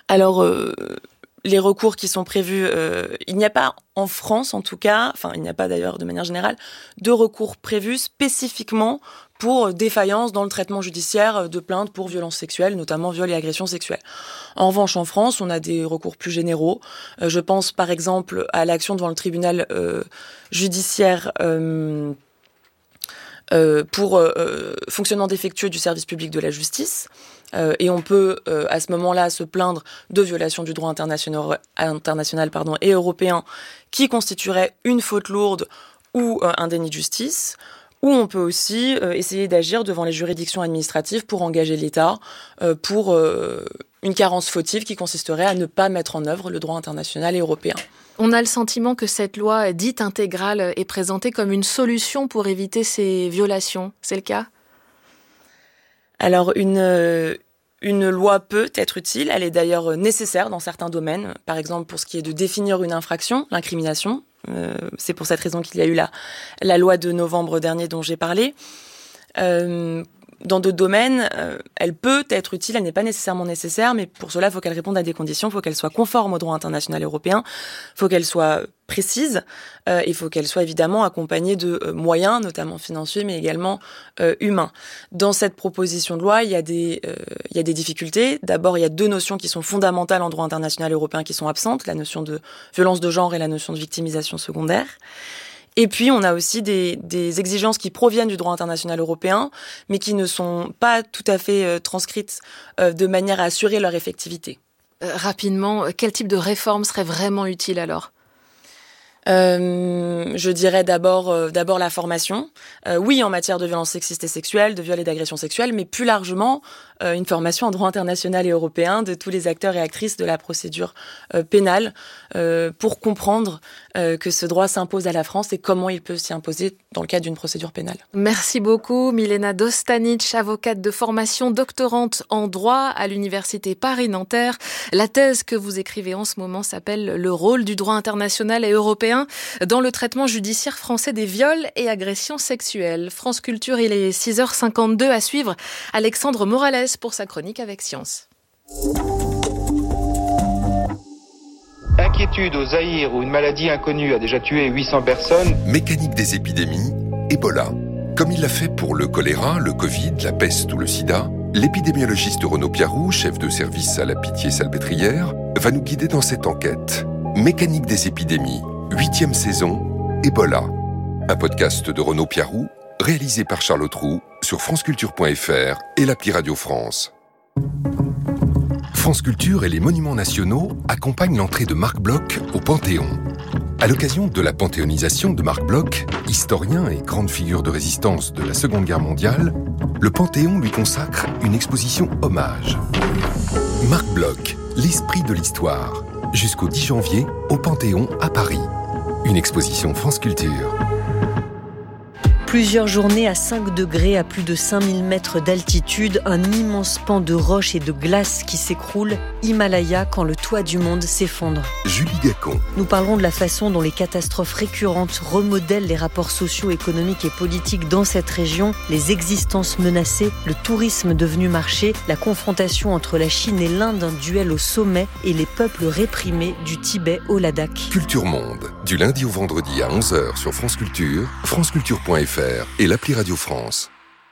Alors, les recours qui sont prévus, il n'y a pas en France en tout cas, enfin il n'y a pas d'ailleurs de manière générale, de recours prévus spécifiquement pour défaillance dans le traitement judiciaire de plaintes pour violences sexuelles, notamment viols et agressions sexuelles. En revanche, en France, on a des recours plus généraux. Je pense par exemple à l'action devant le tribunal judiciaire pour fonctionnement défectueux du service public de la justice. Et on peut à ce moment-là se plaindre de violation du droit international et européen qui constituerait une faute lourde ou un déni de justice. Ou on peut aussi essayer d'agir devant les juridictions administratives pour engager l'État pour une carence fautive qui consisterait à ne pas mettre en œuvre le droit international et européen. On a le sentiment que cette loi dite intégrale est présentée comme une solution pour éviter ces violations. C'est le cas ? Alors, une loi peut être utile, elle est d'ailleurs nécessaire dans certains domaines, par exemple pour ce qui est de définir une infraction, l'incrimination. C'est pour cette raison qu'il y a eu la loi de novembre dernier dont j'ai parlé. Dans d'autres domaines, elle peut être utile, elle n'est pas nécessairement nécessaire, mais pour cela, il faut qu'elle réponde à des conditions, il faut qu'elle soit conforme au droit international et européen, il faut qu'elle soit précise, il faut qu'elle soit évidemment accompagnée de moyens, notamment financiers, mais également humains. Dans cette proposition de loi, il y a des difficultés. D'abord, il y a deux notions qui sont fondamentales en droit international et européen qui sont absentes, la notion de violence de genre et la notion de victimisation secondaire. Et puis, on a aussi des exigences qui proviennent du droit international européen, mais qui ne sont pas tout à fait transcrites de manière à assurer leur effectivité. Rapidement, quel type de réforme serait vraiment utile alors ? Je dirais d'abord la formation. Oui, en matière de violences sexistes et sexuelles, de viols et d'agressions sexuelles, mais plus largement, une formation en droit international et européen de tous les acteurs et actrices de la procédure pénale pour comprendre que ce droit s'impose à la France et comment il peut s'y imposer dans le cadre d'une procédure pénale. Merci beaucoup, Milena Dostanic, avocate de formation, doctorante en droit à l'Université Paris-Nanterre. La thèse que vous écrivez en ce moment s'appelle « Le rôle du droit international et européen dans le traitement judiciaire français des viols et agressions sexuelles ». France Culture, il est 6h52 à suivre. Alexandre Morales pour sa chronique avec Science. Inquiétude au Zaïre où une maladie inconnue a déjà tué 800 personnes. Mécanique des épidémies, Ebola. Comme il l'a fait pour le choléra, le Covid, la peste ou le sida, l'épidémiologiste Renaud Piarou, chef de service à la Pitié-Salpêtrière, va nous guider dans cette enquête. Mécanique des épidémies, 8e saison, Ebola. Un podcast de Renaud Piarou, réalisé par Charlotte Roux sur franceculture.fr et l'appli Radio France. France Culture et les monuments nationaux accompagnent l'entrée de Marc Bloch au Panthéon. À l'occasion de la panthéonisation de Marc Bloch, historien et grande figure de résistance de la Seconde Guerre mondiale, le Panthéon lui consacre une exposition hommage. Marc Bloch, l'esprit de l'histoire, jusqu'au 10 janvier au Panthéon à Paris. Une exposition France Culture. Plusieurs journées à 5 degrés, à plus de 5000 mètres d'altitude, un immense pan de roches et de glace qui s'écroule, Himalaya, quand le toit du monde s'effondre. Julie Gacon. Nous parlerons de la façon dont les catastrophes récurrentes remodèlent les rapports sociaux, économiques et politiques dans cette région, les existences menacées, le tourisme devenu marché, la confrontation entre la Chine et l'Inde, un duel au sommet et les peuples réprimés du Tibet au Ladakh. Culture Monde, du lundi au vendredi à 11h sur France Culture, franceculture.fr et l'appli Radio France.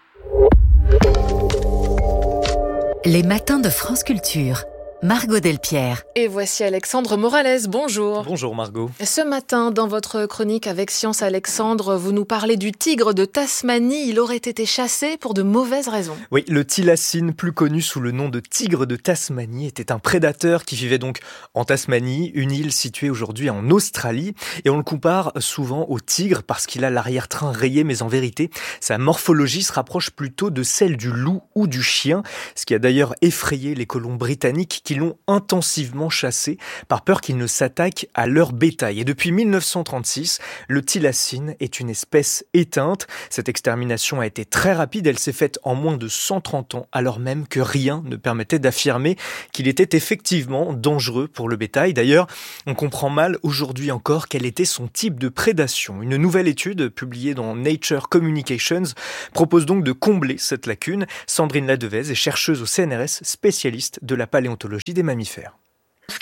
Les matins de France Culture. Margot Delpierre. Et voici Alexandre Morales, bonjour. Bonjour Margot. Ce matin, dans votre chronique avec Science Alexandre, vous nous parlez du tigre de Tasmanie. Il aurait été chassé pour de mauvaises raisons. Oui, le thylacine, plus connu sous le nom de tigre de Tasmanie, était un prédateur qui vivait donc en Tasmanie, une île située aujourd'hui en Australie. Et on le compare souvent au tigre parce qu'il a l'arrière-train rayé, mais en vérité, sa morphologie se rapproche plutôt de celle du loup ou du chien, ce qui a d'ailleurs effrayé les colons britanniques qui l'ont intensivement chassé par peur qu'il ne s'attaque à leur bétail. Et depuis 1936, le thylacine est une espèce éteinte. Cette extermination a été très rapide, elle s'est faite en moins de 130 ans, alors même que rien ne permettait d'affirmer qu'il était effectivement dangereux pour le bétail. D'ailleurs, on comprend mal aujourd'hui encore quel était son type de prédation. Une nouvelle étude publiée dans Nature Communications propose donc de combler cette lacune. Sandrine Ladevez est chercheuse au CNRS, spécialiste de la paléontologie des mammifères.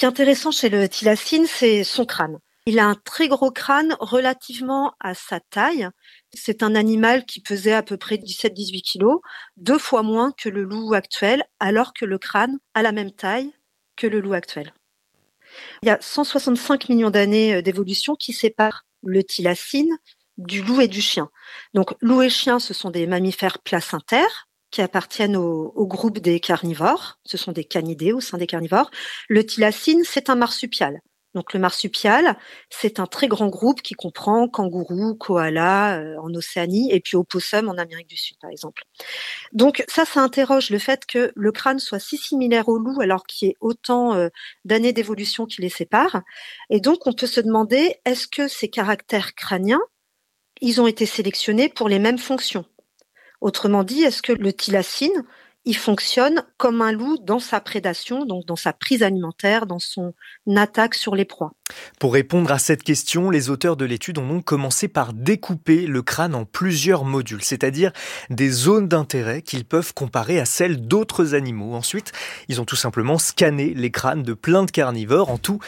qui est intéressant chez le thylacine, c'est son crâne. Il a un très gros crâne relativement à sa taille. C'est un animal qui pesait à peu près 17-18 kilos, 2 fois moins que le loup actuel, alors que le crâne a la même taille que le loup actuel. Il y a 165 millions d'années d'évolution qui séparent le thylacine du loup et du chien. Donc, loup et chien, ce sont des mammifères placentaires qui appartiennent au groupe des carnivores. Ce sont des canidés au sein des carnivores. Le thylacine, c'est un marsupial. Donc, le marsupial, c'est un très grand groupe qui comprend kangourous, koalas en Océanie et puis opossum en Amérique du Sud, par exemple. Donc, ça interroge le fait que le crâne soit si similaire au loup alors qu'il y ait autant d'années d'évolution qui les séparent. Et donc, on peut se demander, est-ce que ces caractères crâniens, ils ont été sélectionnés pour les mêmes fonctions ? Autrement dit, est-ce que le thylacine, il fonctionne comme un loup dans sa prédation, donc dans sa prise alimentaire, dans son attaque sur les proies? Pour répondre à cette question, les auteurs de l'étude ont donc commencé par découper le crâne en plusieurs modules, c'est-à-dire des zones d'intérêt qu'ils peuvent comparer à celles d'autres animaux. Ensuite, ils ont tout simplement scanné les crânes de plein de carnivores, en tout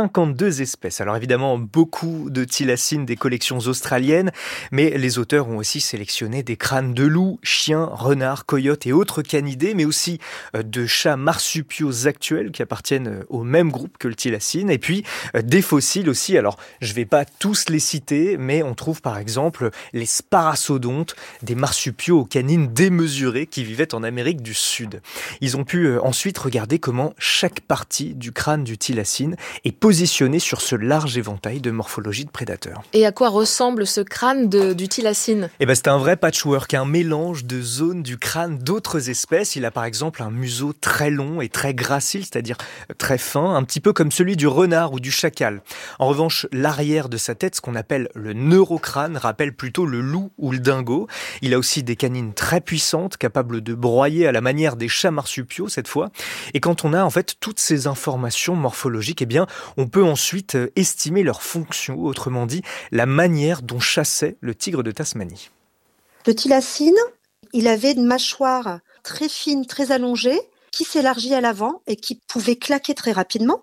52 espèces. Alors évidemment, beaucoup de thylacines des collections australiennes, mais les auteurs ont aussi sélectionné des crânes de loups, chiens, renards, coyotes et autres canidés, mais aussi de chats marsupiaux actuels qui appartiennent au même groupe que le thylacine, et puis des fossiles aussi. Alors, je ne vais pas tous les citer, mais on trouve par exemple les sparasodontes, des marsupiaux aux canines démesurées qui vivaient en Amérique du Sud. Ils ont pu ensuite regarder comment chaque partie du crâne du thylacine est positionnée sur ce large éventail de morphologie de prédateurs. Et à quoi ressemble ce crâne du thylacine ? C'est un vrai patchwork, un mélange de zones du crâne d'autres espèces. Il a par exemple un museau très long et très gracile, c'est-à-dire très fin, un petit peu comme celui du renard ou du chacal. En revanche, l'arrière de sa tête, ce qu'on appelle le neurocrâne, rappelle plutôt le loup ou le dingo. Il a aussi des canines très puissantes, capables de broyer à la manière des chats marsupiaux cette fois. Et quand on a en fait toutes ces informations morphologiques, on peut ensuite estimer leur fonction, autrement dit, la manière dont chassait le tigre de Tasmanie. Le thylacine, il avait une mâchoire très fine, très allongée, qui s'élargit à l'avant et qui pouvait claquer très rapidement.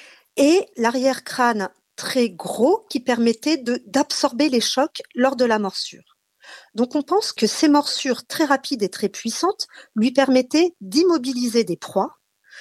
Et l'arrière-crâne très gros qui permettait d'absorber les chocs lors de la morsure. Donc on pense que ces morsures très rapides et très puissantes lui permettaient d'immobiliser des proies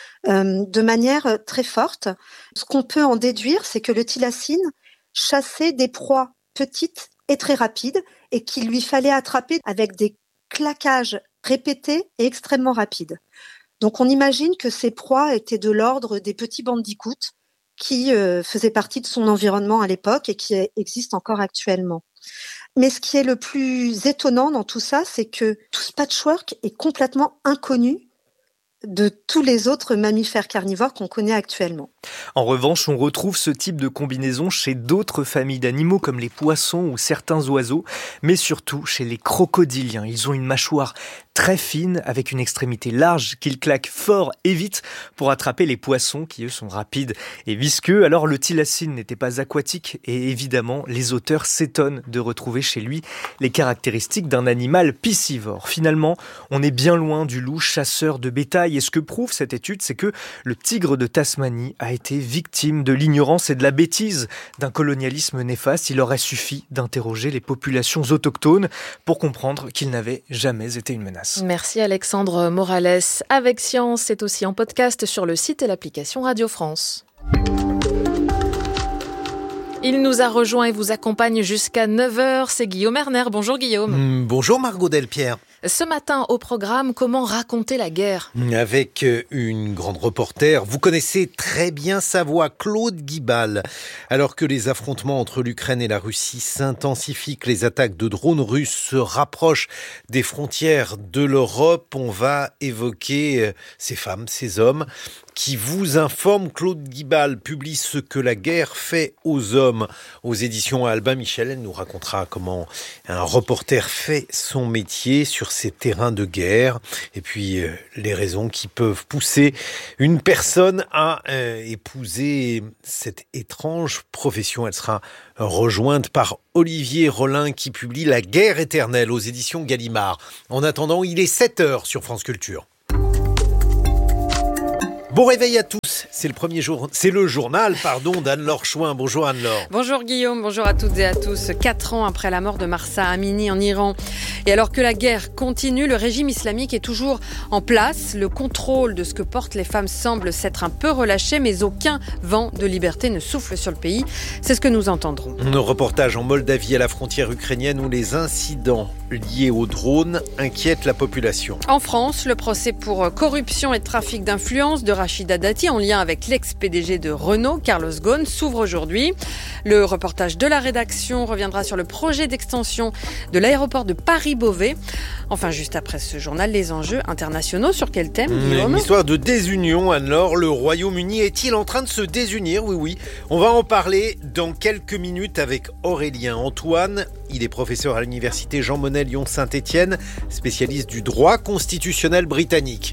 de manière très forte. Ce qu'on peut en déduire, c'est que le thylacine chassait des proies petites et très rapides et qu'il lui fallait attraper avec des claquages répétés et extrêmement rapides. Donc on imagine que ces proies étaient de l'ordre des petits bandicoots qui faisaient partie de son environnement à l'époque et qui existent encore actuellement. Mais ce qui est le plus étonnant dans tout ça, c'est que tout ce patchwork est complètement inconnu de tous les autres mammifères carnivores qu'on connaît actuellement. En revanche, on retrouve ce type de combinaison chez d'autres familles d'animaux comme les poissons ou certains oiseaux, mais surtout chez les crocodiliens. Ils ont une mâchoire très fine avec une extrémité large qu'ils claquent fort et vite pour attraper les poissons qui eux sont rapides et visqueux. Alors le thylacine n'était pas aquatique et évidemment les auteurs s'étonnent de retrouver chez lui les caractéristiques d'un animal piscivore. Finalement, on est bien loin du loup chasseur de bétail et ce que prouve cette étude, c'est que le tigre de Tasmanie a été victime de l'ignorance et de la bêtise d'un colonialisme néfaste. Il aurait suffi d'interroger les populations autochtones pour comprendre qu'il n'avait jamais été une menace. Merci Alexandre Morales. Avec Science, c'est aussi en podcast sur le site et l'application Radio France. Il nous a rejoint et vous accompagne jusqu'à 9h. C'est Guillaume Erner. Bonjour Guillaume. Bonjour Margot Delpierre. Ce matin au programme, comment raconter la guerre ? Avec une grande reporter, vous connaissez très bien sa voix, Claude Guibal. Alors que les affrontements entre l'Ukraine et la Russie s'intensifient, que les attaques de drones russes se rapprochent des frontières de l'Europe, on va évoquer ces femmes, ces hommes qui vous informent. Claude Guibal publie Ce que la guerre fait aux hommes aux éditions Albin Michel. Elle nous racontera comment un reporter fait son métier sur ces terrains de guerre et puis les raisons qui peuvent pousser une personne à épouser cette étrange profession. Elle sera rejointe par Olivier Rollin qui publie La guerre éternelle aux éditions Gallimard. En attendant, il est 7h sur France Culture. Bon réveil à tous, C'est le journal d'Anne-Laure Chouin. Bonjour Anne-Laure. Bonjour Guillaume, bonjour à toutes et à tous. 4 ans après la mort de Mahsa Amini en Iran, et alors que la guerre continue, le régime islamique est toujours en place. Le contrôle de ce que portent les femmes semble s'être un peu relâché, mais aucun vent de liberté ne souffle sur le pays. C'est ce que nous entendrons. Nos reportages en Moldavie, à la frontière ukrainienne, où les incidents liés aux drones inquiètent la population. En France, le procès pour corruption et trafic d'influence de Rachida Dati en lien avec l'ex-PDG de Renault, Carlos Ghosn, s'ouvre aujourd'hui. Le reportage de la rédaction reviendra sur le projet d'extension de l'aéroport de Paris-Beauvais. Enfin, juste après ce journal, les enjeux internationaux. Sur quel thème, Guillaume ? Une histoire de désunion, Anne-Laure. Le Royaume-Uni est-il en train de se désunir ? Oui. On va en parler dans quelques minutes avec Aurélien Antoine. Il est professeur à l'université Jean Monnet Lyon-Saint-Étienne, spécialiste du droit constitutionnel britannique.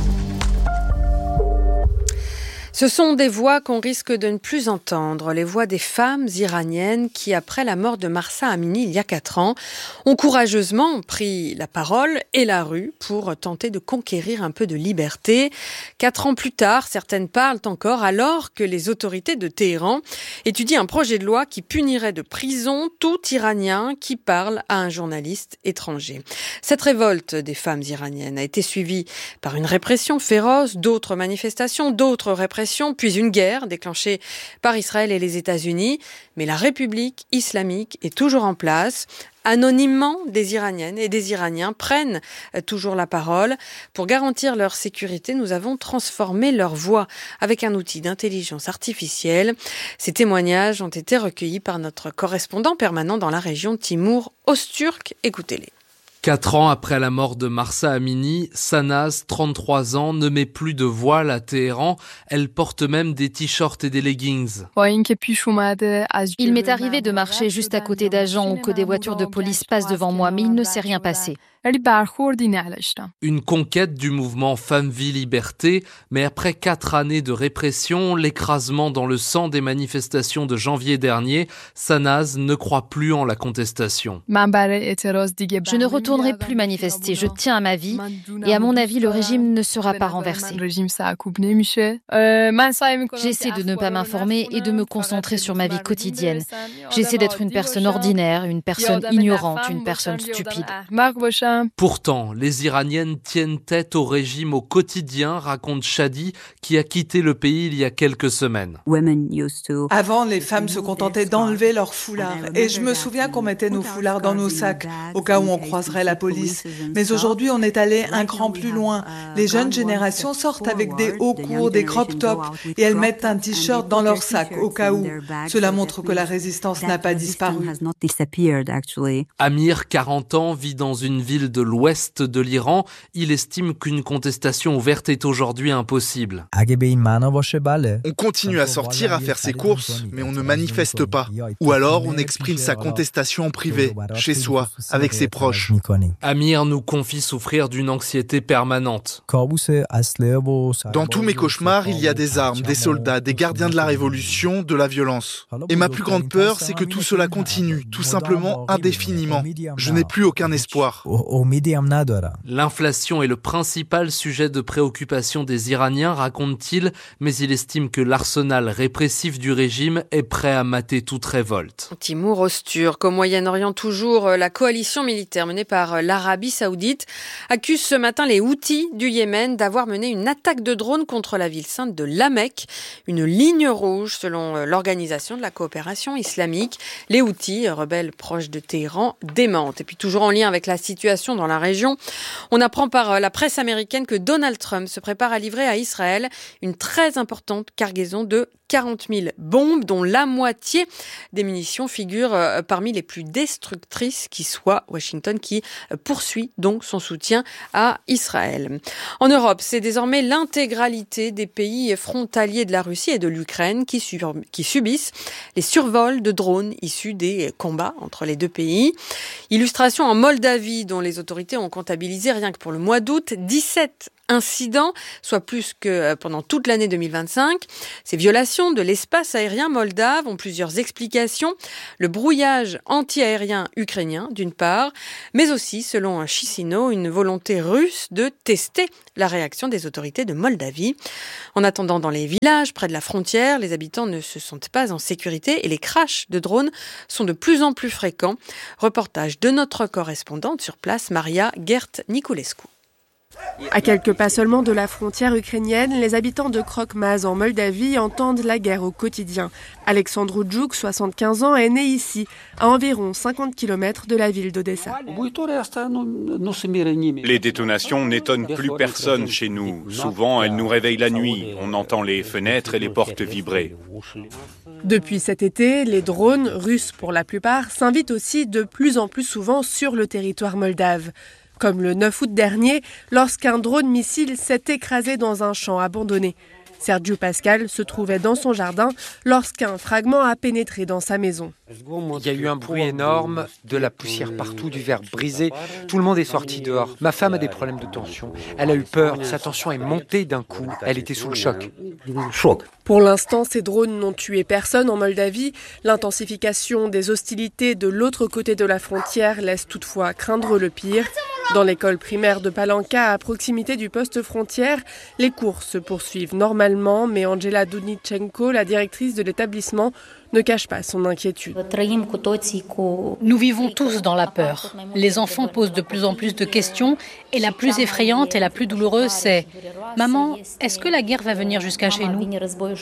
Ce sont des voix qu'on risque de ne plus entendre, les voix des femmes iraniennes qui, après la mort de Mahsa Amini il y a 4 ans, ont courageusement pris la parole et la rue pour tenter de conquérir un peu de liberté. 4 ans plus tard, certaines parlent encore alors que les autorités de Téhéran étudient un projet de loi qui punirait de prison tout Iranien qui parle à un journaliste étranger. Cette révolte des femmes iraniennes a été suivie par une répression féroce, d'autres manifestations, d'autres répressions, puis une guerre déclenchée par Israël et les États-Unis. Mais la République islamique est toujours en place. Anonymement, des Iraniennes et des Iraniens prennent toujours la parole. Pour garantir leur sécurité, nous avons transformé leur voix avec un outil d'intelligence artificielle. Ces témoignages ont été recueillis par notre correspondant permanent dans la région, Timur Öztürk. Écoutez-les. 4 ans après la mort de Mahsa Amini, Sanaz, 33 ans, ne met plus de voile à Téhéran. Elle porte même des t-shirts et des leggings. Il m'est arrivé de marcher juste à côté d'agents ou que des voitures de police passent devant moi, mais il ne s'est rien passé. Une conquête du mouvement Femmes-Vie-Liberté, mais après 4 années de répression, l'écrasement dans le sang des manifestations de janvier dernier, Sanaz ne croit plus en la contestation. Je ne retournerai plus manifester, je tiens à ma vie et à mon avis, le régime ne sera pas renversé. J'essaie de ne pas m'informer et de me concentrer sur ma vie quotidienne. J'essaie d'être une personne ordinaire, une personne ignorante, une personne stupide. Pourtant, les Iraniennes tiennent tête au régime au quotidien, raconte Shadi, qui a quitté le pays il y a quelques semaines. Avant, les femmes se contentaient d'enlever leurs foulards. Et je me souviens qu'on mettait nos foulards dans nos sacs, au cas où on croiserait la police. Mais aujourd'hui, on est allé un cran plus loin. Les jeunes générations sortent avec des hauts courts, des crop tops, et elles mettent un t-shirt dans leur sac, au cas où. Cela montre que la résistance n'a pas disparu. Amir, 40 ans, vit dans une ville de l'ouest de l'Iran. Il estime qu'une contestation ouverte est aujourd'hui impossible. On continue à sortir, à faire ses courses, mais on ne manifeste pas. Ou alors on exprime sa contestation en privé, chez soi, avec ses proches. Amir nous confie souffrir d'une anxiété permanente. Dans tous mes cauchemars, il y a des armes, des soldats, des gardiens de la révolution, de la violence. Et ma plus grande peur, c'est que tout cela continue, tout simplement indéfiniment. Je n'ai plus aucun espoir. L'inflation est le principal sujet de préoccupation des Iraniens, raconte-t-il, mais il estime que l'arsenal répressif du régime est prêt à mater toute révolte. Timur Öztürk, au Moyen-Orient toujours, la coalition militaire menée par l'Arabie Saoudite accuse ce matin les Houthis du Yémen d'avoir mené une attaque de drone contre la ville sainte de La Mecque, une ligne rouge selon l'Organisation de la coopération islamique. Les Houthis, rebelles proches de Téhéran, démentent. Et puis toujours en lien avec la situation dans la région, on apprend par la presse américaine que Donald Trump se prépare à livrer à Israël une très importante cargaison de 40 000 bombes, dont la moitié des munitions figurent parmi les plus destructrices qui soient. Washington qui poursuit donc son soutien à Israël. En Europe, c'est désormais l'intégralité des pays frontaliers de la Russie et de l'Ukraine qui subissent les survols de drones issus des combats entre les deux pays. Illustration en Moldavie, dont les autorités ont comptabilisé rien que pour le mois d'août 17 incidents, soit plus que pendant toute l'année 2025. Ces violations de l'espace aérien moldave ont plusieurs explications. Le brouillage anti-aérien ukrainien, d'une part, mais aussi, selon Chisinau, une volonté russe de tester la réaction des autorités de Moldavie. En attendant, dans les villages près de la frontière, les habitants ne se sentent pas en sécurité et les crashs de drones sont de plus en plus fréquents. Reportage de notre correspondante sur place, Maria Gert-Niculescu. À quelques pas seulement de la frontière ukrainienne, les habitants de Krok-Maz en Moldavie entendent la guerre au quotidien. Alexandru Djouk, 75 ans, est né ici, à environ 50 km de la ville d'Odessa. Les détonations n'étonnent plus personne chez nous. Souvent, elles nous réveillent la nuit. On entend les fenêtres et les portes vibrer. Depuis cet été, les drones, russes pour la plupart, s'invitent aussi de plus en plus souvent sur le territoire moldave. Comme le 9 août dernier, lorsqu'un drone missile s'est écrasé dans un champ abandonné. Sergio Pascal se trouvait dans son jardin lorsqu'un fragment a pénétré dans sa maison. Il y a eu un bruit énorme, de la poussière partout, du verre brisé. Tout le monde est sorti dehors. Ma femme a des problèmes de tension. Elle a eu peur, sa tension est montée d'un coup. Elle était sous le choc. Pour l'instant, ces drones n'ont tué personne en Moldavie. L'intensification des hostilités de l'autre côté de la frontière laisse toutefois craindre le pire. Dans l'école primaire de Palanca, à proximité du poste frontière, les cours se poursuivent normalement, mais Angela Dunitchenko, la directrice de l'établissement, ne cache pas son inquiétude. Nous vivons tous dans la peur. Les enfants posent de plus en plus de questions et la plus effrayante et la plus douloureuse, c'est « Maman, est-ce que la guerre va venir jusqu'à chez nous ?»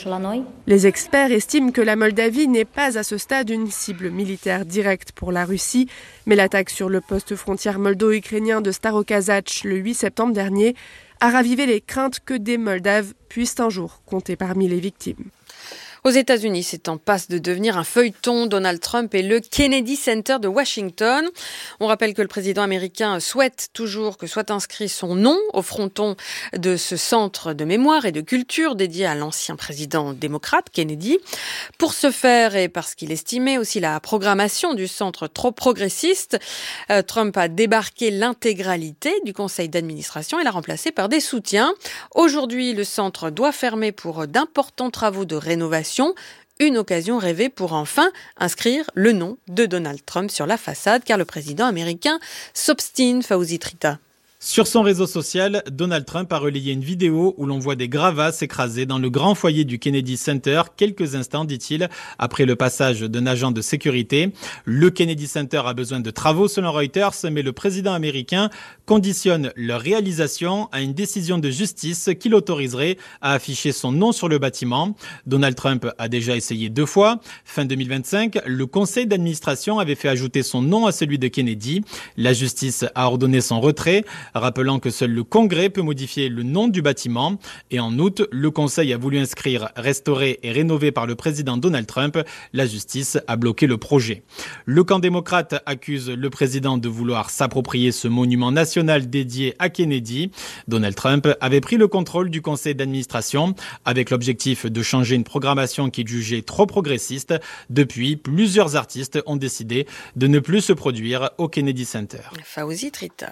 Les experts estiment que la Moldavie n'est pas à ce stade une cible militaire directe pour la Russie, mais l'attaque sur le poste frontière moldo-ukrainien de Starokazach le 8 septembre dernier a ravivé les craintes que des Moldaves puissent un jour compter parmi les victimes. Aux États-Unis, c'est en passe de devenir un feuilleton. Donald Trump et le Kennedy Center de Washington. On rappelle que le président américain souhaite toujours que soit inscrit son nom au fronton de ce centre de mémoire et de culture dédié à l'ancien président démocrate Kennedy. Pour ce faire, et parce qu'il estimait aussi la programmation du centre trop progressiste, Trump a débarqué l'intégralité du conseil d'administration et l'a remplacé par des soutiens. Aujourd'hui, le centre doit fermer pour d'importants travaux de rénovation. Une occasion rêvée pour enfin inscrire le nom de Donald Trump sur la façade, car le président américain s'obstine, Fawzi Trita. Sur son réseau social, Donald Trump a relayé une vidéo où l'on voit des gravats s'écraser dans le grand foyer du Kennedy Center quelques instants, dit-il, après le passage d'un agent de sécurité. Le Kennedy Center a besoin de travaux selon Reuters, mais le président américain conditionne leur réalisation à une décision de justice qui l'autoriserait à afficher son nom sur le bâtiment. Donald Trump a déjà essayé 2 fois. Fin 2025, le conseil d'administration avait fait ajouter son nom à celui de Kennedy. La justice a ordonné son retrait, rappelant que seul le Congrès peut modifier le nom du bâtiment. Et en août, le Conseil a voulu inscrire « restauré et rénové par le président Donald Trump ». La justice a bloqué le projet. Le camp démocrate accuse le président de vouloir s'approprier ce monument national dédié à Kennedy. Donald Trump avait pris le contrôle du conseil d'administration avec l'objectif de changer une programmation qu'il jugeait trop progressiste. Depuis, plusieurs artistes ont décidé de ne plus se produire au Kennedy Center. Fawzi Trita.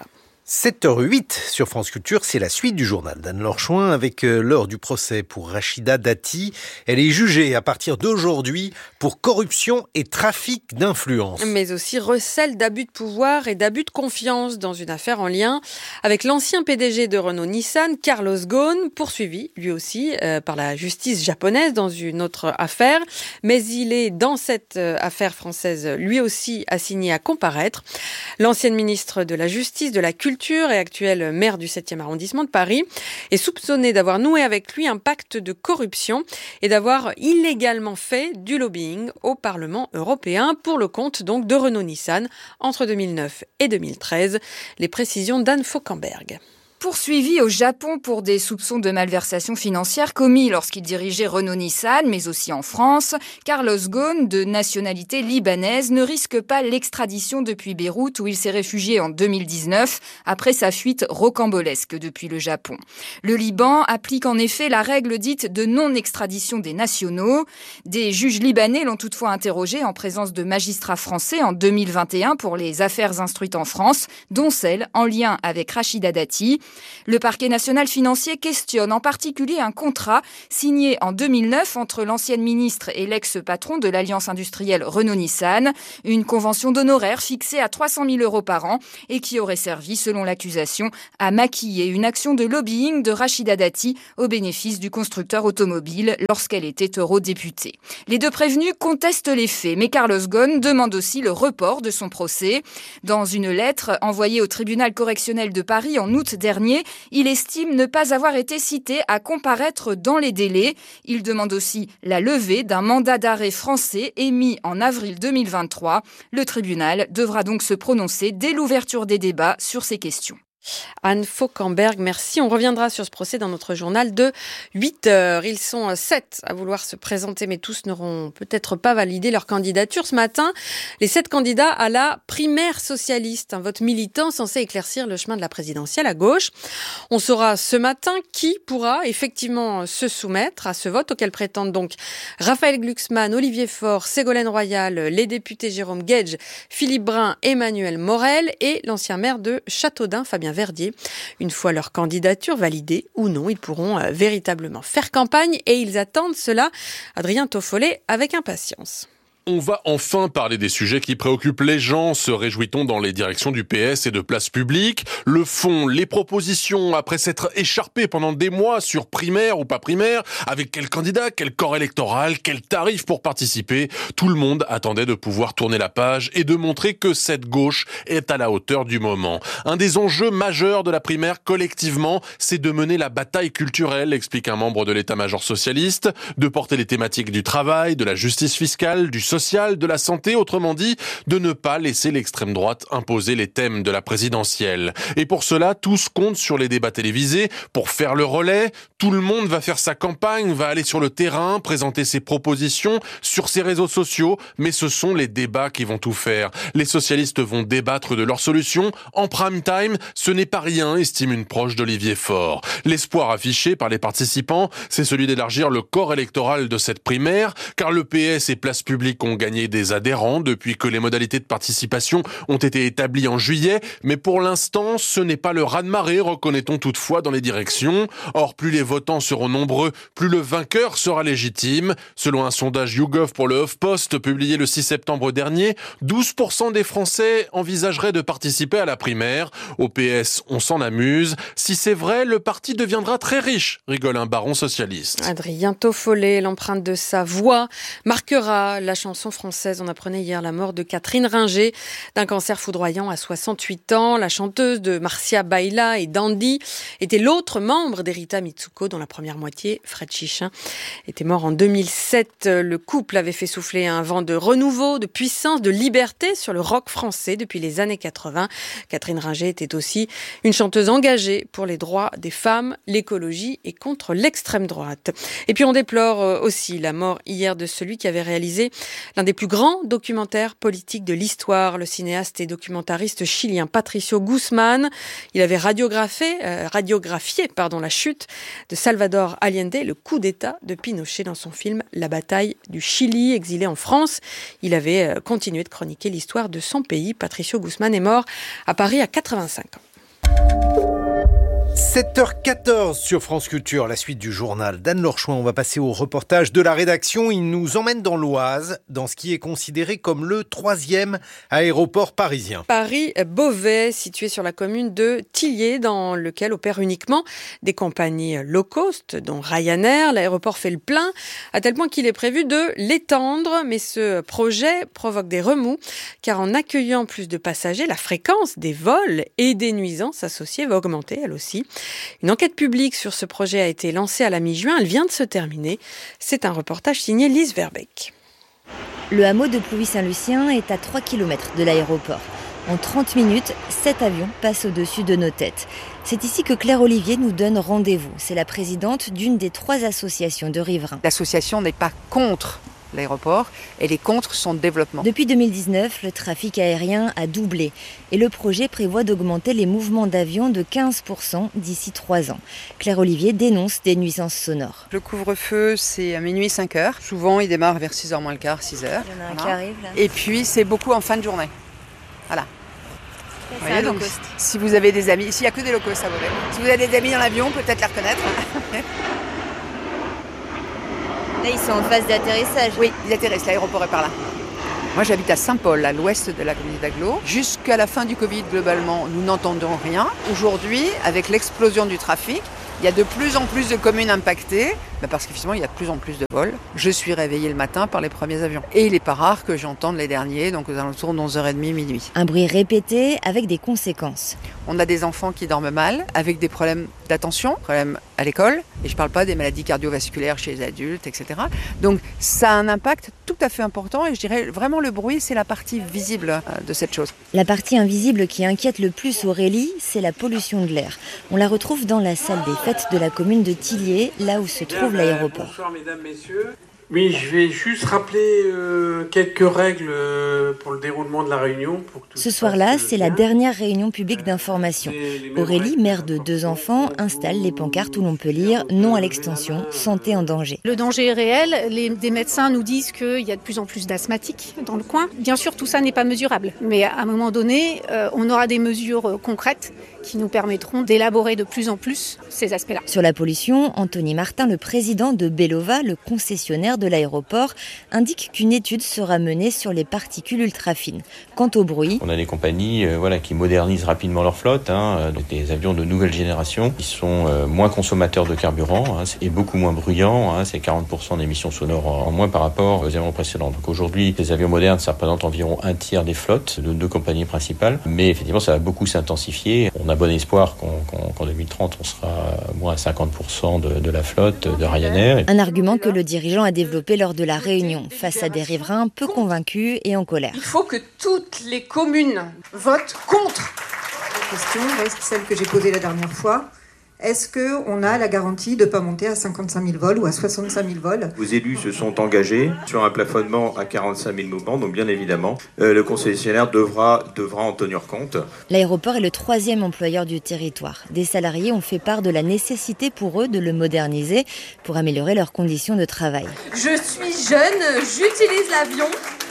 7h08 sur France Culture, c'est la suite du journal d'Anne-Laure Chouin avec l'heure du procès pour Rachida Dati. Elle est jugée à partir d'aujourd'hui pour corruption et trafic d'influence. Mais aussi recel d'abus de pouvoir et d'abus de confiance dans une affaire en lien avec l'ancien PDG de Renault-Nissan, Carlos Ghosn, poursuivi lui aussi par la justice japonaise dans une autre affaire. Mais il est dans cette affaire française lui aussi assigné à comparaître. L'ancienne ministre de la Justice, de la Culture et actuel maire du 7e arrondissement de Paris est soupçonné d'avoir noué avec lui un pacte de corruption et d'avoir illégalement fait du lobbying au Parlement européen pour le compte donc de Renault-Nissan entre 2009 et 2013. Les précisions d'Anne Fauquemberg. Poursuivi au Japon pour des soupçons de malversation financière commis lorsqu'il dirigeait Renault-Nissan, mais aussi en France, Carlos Ghosn, de nationalité libanaise, ne risque pas l'extradition depuis Beyrouth où il s'est réfugié en 2019 après sa fuite rocambolesque depuis le Japon. Le Liban applique en effet la règle dite de non-extradition des nationaux. Des juges libanais l'ont toutefois interrogé en présence de magistrats français en 2021 pour les affaires instruites en France, dont celle en lien avec Rachida Dati. Le parquet national financier questionne en particulier un contrat signé en 2009 entre l'ancienne ministre et l'ex-patron de l'alliance industrielle Renault-Nissan. Une convention d'honoraires fixée à 300 000 € par an et qui aurait servi, selon l'accusation, à maquiller une action de lobbying de Rachida Dati au bénéfice du constructeur automobile lorsqu'elle était eurodéputée. Les deux prévenus contestent les faits, mais Carlos Ghosn demande aussi le report de son procès. Dans une lettre envoyée au tribunal correctionnel de Paris en août dernier, il estime ne pas avoir été cité à comparaître dans les délais. Il demande aussi la levée d'un mandat d'arrêt français émis en avril 2023. Le tribunal devra donc se prononcer dès l'ouverture des débats sur ces questions. Anne Fauquemberg, merci. On reviendra sur ce procès dans notre journal de 8h. Ils sont 7 à vouloir se présenter, mais tous n'auront peut-être pas validé leur candidature. Ce matin, les 7 candidats à la primaire socialiste, un vote militant censé éclaircir le chemin de la présidentielle à gauche. On saura ce matin qui pourra effectivement se soumettre à ce vote auquel prétendent donc Raphaël Glucksmann, Olivier Faure, Ségolène Royal, les députés Jérôme Guedj, Philippe Brun, Emmanuel Morel et l'ancien maire de Châteaudun, Fabien Verdier. Une fois leur candidature validée ou non, ils pourront véritablement faire campagne et ils attendent cela, Adrien Toffolet, avec impatience. On va enfin parler des sujets qui préoccupent les gens, se réjouit-on dans les directions du PS et de Place Publique. Le fond, les propositions, après s'être écharpées pendant des mois sur primaire ou pas primaire, avec quel candidat, quel corps électoral, quel tarif pour participer, tout le monde attendait de pouvoir tourner la page et de montrer que cette gauche est à la hauteur du moment. Un des enjeux majeurs de la primaire collectivement, c'est de mener la bataille culturelle, explique un membre de l'état-major socialiste, de porter les thématiques du travail, de la justice fiscale, du social, de la santé, autrement dit, de ne pas laisser l'extrême droite imposer les thèmes de la présidentielle. Et pour cela, tous comptent sur les débats télévisés pour faire le relais. Tout le monde va faire sa campagne, va aller sur le terrain, présenter ses propositions sur ses réseaux sociaux, mais ce sont les débats qui vont tout faire. Les socialistes vont débattre de leurs solutions en prime time. Ce n'est pas rien, estime une proche d'Olivier Faure. L'espoir affiché par les participants, c'est celui d'élargir le corps électoral de cette primaire, car le PS et Place Publique ont gagné des adhérents depuis que les modalités de participation ont été établies en juillet, mais pour l'instant, ce n'est pas le raz-de-marée, reconnaît-on toutefois dans les directions. Or, plus les votants seront nombreux, plus le vainqueur sera légitime. Selon un sondage YouGov pour le HuffPost publié le 6 septembre dernier, 12% des Français envisageraient de participer à la primaire. Au PS, on s'en amuse. Si c'est vrai, le parti deviendra très riche, rigole un baron socialiste. Adrien Toffolet, l'empreinte de sa voix marquera la chanson française. On apprenait hier la mort de Catherine Ringer d'un cancer foudroyant à 68 ans. La chanteuse de Marcia Baila et Dandy était l'autre membre d'Erita Mitsuko, dont la première moitié, Fred Chichin, était mort en 2007. Le couple avait fait souffler un vent de renouveau, de puissance, de liberté sur le rock français depuis les années 80. Catherine Ringer était aussi une chanteuse engagée pour les droits des femmes, l'écologie et contre l'extrême droite. Et puis on déplore aussi la mort hier de celui qui avait réalisé l'un des plus grands documentaires politiques de l'histoire, le cinéaste et documentariste chilien Patricio Guzmán. Il avait radiographié la chute de Salvador Allende, le coup d'État de Pinochet dans son film La bataille du Chili. Exilé en France, il avait continué de chroniquer l'histoire de son pays. Patricio Guzmán est mort à Paris à 85 ans. 7h14 sur France Culture, la suite du journal d'Anne-Laure Chouin. On va passer au reportage de la rédaction. Il nous emmène dans l'Oise, dans ce qui est considéré comme le 3e aéroport parisien. Paris-Beauvais, situé sur la commune de Thilliers, dans lequel opèrent uniquement des compagnies low cost, dont Ryanair. L'aéroport fait le plein, à tel point qu'il est prévu de l'étendre. Mais ce projet provoque des remous, car en accueillant plus de passagers, la fréquence des vols et des nuisances associées va augmenter, elle aussi. Une enquête publique sur ce projet a été lancée à la mi-juin. Elle vient de se terminer. C'est un reportage signé Lise Verbeek. Le hameau de Plouy-Saint-Lucien est à 3 km de l'aéroport. En 30 minutes, 7 avions passent au-dessus de nos têtes. C'est ici que Claire Olivier nous donne rendez-vous. C'est la présidente d'une des 3 associations de riverains. L'association n'est pas contre l'aéroport, elle est contre son développement. Depuis 2019, le trafic aérien a doublé et le projet prévoit d'augmenter les mouvements d'avions de 15% d'ici 3 ans. Claire Olivier dénonce des nuisances sonores. Le couvre-feu, c'est à minuit 5h. Souvent, il démarre vers 6h moins le quart, 6h. Il y en a un qui arrive là. Et puis, c'est beaucoup en fin de journée. Voilà. voyez, donc, si vous avez des amis, s'il n'y a que des low cost à Beauvais, si vous avez des amis dans l'avion, peut-être les reconnaître. Là, ils sont en phase d'atterrissage. Oui, ils atterrissent, l'aéroport est par là. Moi, j'habite à Saint-Paul, à l'ouest de la communauté d'agglo. Jusqu'à la fin du Covid, globalement, nous n'entendons rien. Aujourd'hui, avec l'explosion du trafic, il y a de plus en plus de communes impactées, parce qu'effectivement, il y a de plus en plus de vols. Je suis réveillée le matin par les premiers avions. Et il n'est pas rare que j'entende les derniers, donc aux alentours de 11h30, minuit. Un bruit répété avec des conséquences. On a des enfants qui dorment mal, avec des problèmes d'attention, problèmes à l'école. Et je ne parle pas des maladies cardiovasculaires chez les adultes, etc. Donc ça a un impact tout à fait important. Et je dirais vraiment le bruit, c'est la partie visible de cette chose. La partie invisible qui inquiète le plus Aurélie, c'est la pollution de l'air. On la retrouve dans la salle des fêtes de la commune de Tilliers, là où se trouve l'aéroport. Bonsoir mesdames, messieurs. Oui, je vais juste rappeler quelques règles pour le déroulement de la réunion. Ce soir-là, c'est la dernière réunion publique d'information. Aurélie, mère de 2 enfants, installe les pancartes où l'on peut lire « Non à l'extension, santé en danger ». Le danger est réel. Des médecins nous disent qu'il y a de plus en plus d'asthmatiques dans le coin. Bien sûr, tout ça n'est pas mesurable. Mais à un moment donné, on aura des mesures concrètes qui nous permettront d'élaborer de plus en plus ces aspects-là. Sur la pollution, Anthony Martin, le président de Belova, le concessionnaire de l'aéroport, indique qu'une étude sera menée sur les particules ultra-fines. Quant au bruit... On a des compagnies qui modernisent rapidement leur flotte, donc des avions de nouvelle génération qui sont moins consommateurs de carburant et beaucoup moins bruyants. C'est 40% d'émissions sonores en moins par rapport aux avions précédents. Donc aujourd'hui, les avions modernes, ça représente environ un tiers des flottes de 2 compagnies principales. Mais effectivement, ça va beaucoup s'intensifier. On a bon espoir qu'en 2030, on sera moins à 50% de la flotte de Ryanair. Un argument que le dirigeant a développé lors de la réunion, face à des riverains peu convaincus et en colère. Il faut que toutes les communes votent contre. La question reste celle que j'ai posée la dernière fois. Est-ce qu'on a la garantie de ne pas monter à 55 000 vols ou à 65 000 vols ? Vos élus se sont engagés sur un plafonnement à 45 000 mouvements, donc bien évidemment, le concessionnaire devra en tenir compte. L'aéroport est le 3e employeur du territoire. Des salariés ont fait part de la nécessité pour eux de le moderniser pour améliorer leurs conditions de travail. Je suis jeune, j'utilise l'avion.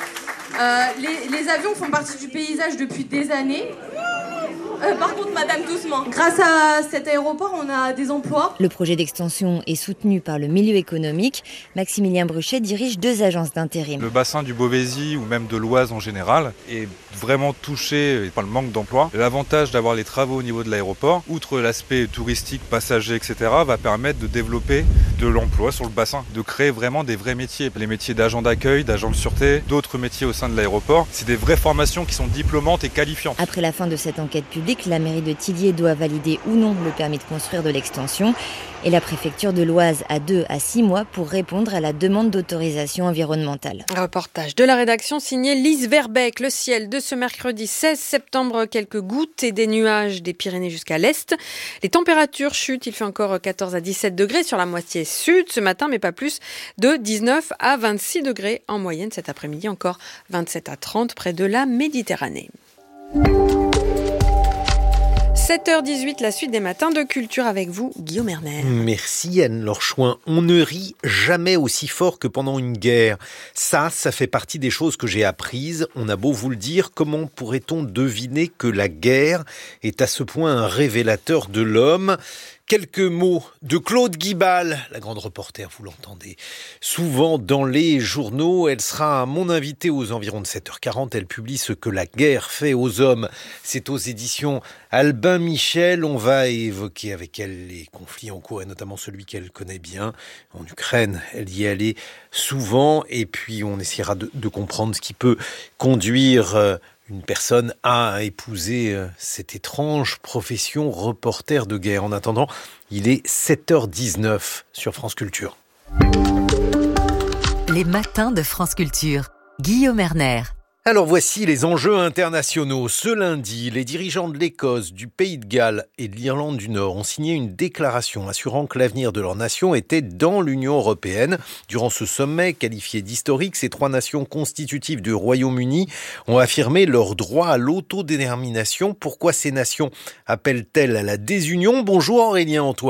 Les avions font partie du paysage depuis des années. Par contre, madame, doucement. Grâce à cet aéroport, on a des emplois. Le projet d'extension est soutenu par le milieu économique. Maximilien Bruchet dirige 2 agences d'intérim. Le bassin du Beauvaisis ou même de l'Oise en général est vraiment touché par le manque d'emploi. L'avantage d'avoir les travaux au niveau de l'aéroport, outre l'aspect touristique, passager, etc., va permettre de développer de l'emploi sur le bassin, de créer vraiment des vrais métiers. Les métiers d'agent d'accueil, d'agent de sûreté, d'autres métiers au sein de l'aéroport. C'est des vraies formations qui sont diplômantes et qualifiantes. Après la fin de cette enquête publique, la mairie de Tilliers doit valider ou non le permis de construire de l'extension et la préfecture de l'Oise a 2 à 6 mois pour répondre à la demande d'autorisation environnementale. Un reportage de la rédaction signé Lise Verbeek. Le ciel de ce mercredi 16 septembre, quelques gouttes et des nuages des Pyrénées jusqu'à l'est. Les températures chutent, il fait encore 14 à 17 degrés sur la moitié sud ce matin, mais pas plus de 19 à 26 degrés en moyenne cet après-midi, encore 27 à 30 près de la Méditerranée. 7h18, la suite des matins de culture avec vous, Guillaume Erner. Merci Anne-Laure Chouin. On ne rit jamais aussi fort que pendant une guerre. Ça fait partie des choses que j'ai apprises. On a beau vous le dire, comment pourrait-on deviner que la guerre est à ce point un révélateur de l'homme ? Quelques mots de Claude Guibal, la grande reporter, vous l'entendez souvent dans les journaux. Elle sera mon invitée aux environs de 7h40. Elle publie ce que la guerre fait aux hommes. C'est aux éditions Albin Michel. On va évoquer avec elle les conflits en cours et notamment celui qu'elle connaît bien en Ukraine. Elle y est allée souvent et puis on essaiera de comprendre ce qui peut conduire une personne à épouser cette étrange profession reporter de guerre. En attendant, il est 7h19 sur France Culture. Les matins de France Culture. Guillaume Erner. Alors voici les enjeux internationaux. Ce lundi, les dirigeants de l'Écosse, du Pays de Galles et de l'Irlande du Nord ont signé une déclaration assurant que l'avenir de leur nation était dans l'Union européenne. Durant ce sommet, qualifié d'historique, ces 3 nations constitutives du Royaume-Uni ont affirmé leur droit à l'autodétermination. Pourquoi ces nations appellent-elles à la désunion ?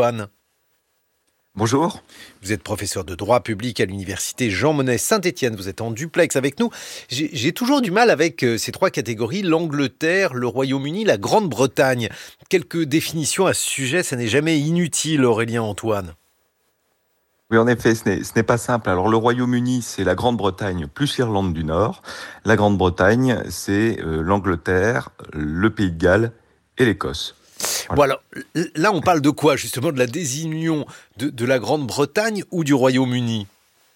Bonjour Aurélien Antoine. Bonjour. Vous êtes professeur de droit public à l'université Jean Monnet Saint-Étienne. Vous êtes en duplex avec nous. J'ai toujours du mal avec ces trois catégories, l'Angleterre, le Royaume-Uni, la Grande-Bretagne. Quelques définitions à ce sujet, ça n'est jamais inutile, Aurélien Antoine. Oui, en effet, ce n'est pas simple. Alors, le Royaume-Uni, c'est la Grande-Bretagne plus l'Irlande du Nord. La Grande-Bretagne, c'est l'Angleterre, le Pays de Galles et l'Écosse. Voilà. Bon alors, là on parle de quoi justement, de la désunion de la Grande-Bretagne ou du Royaume-Uni ?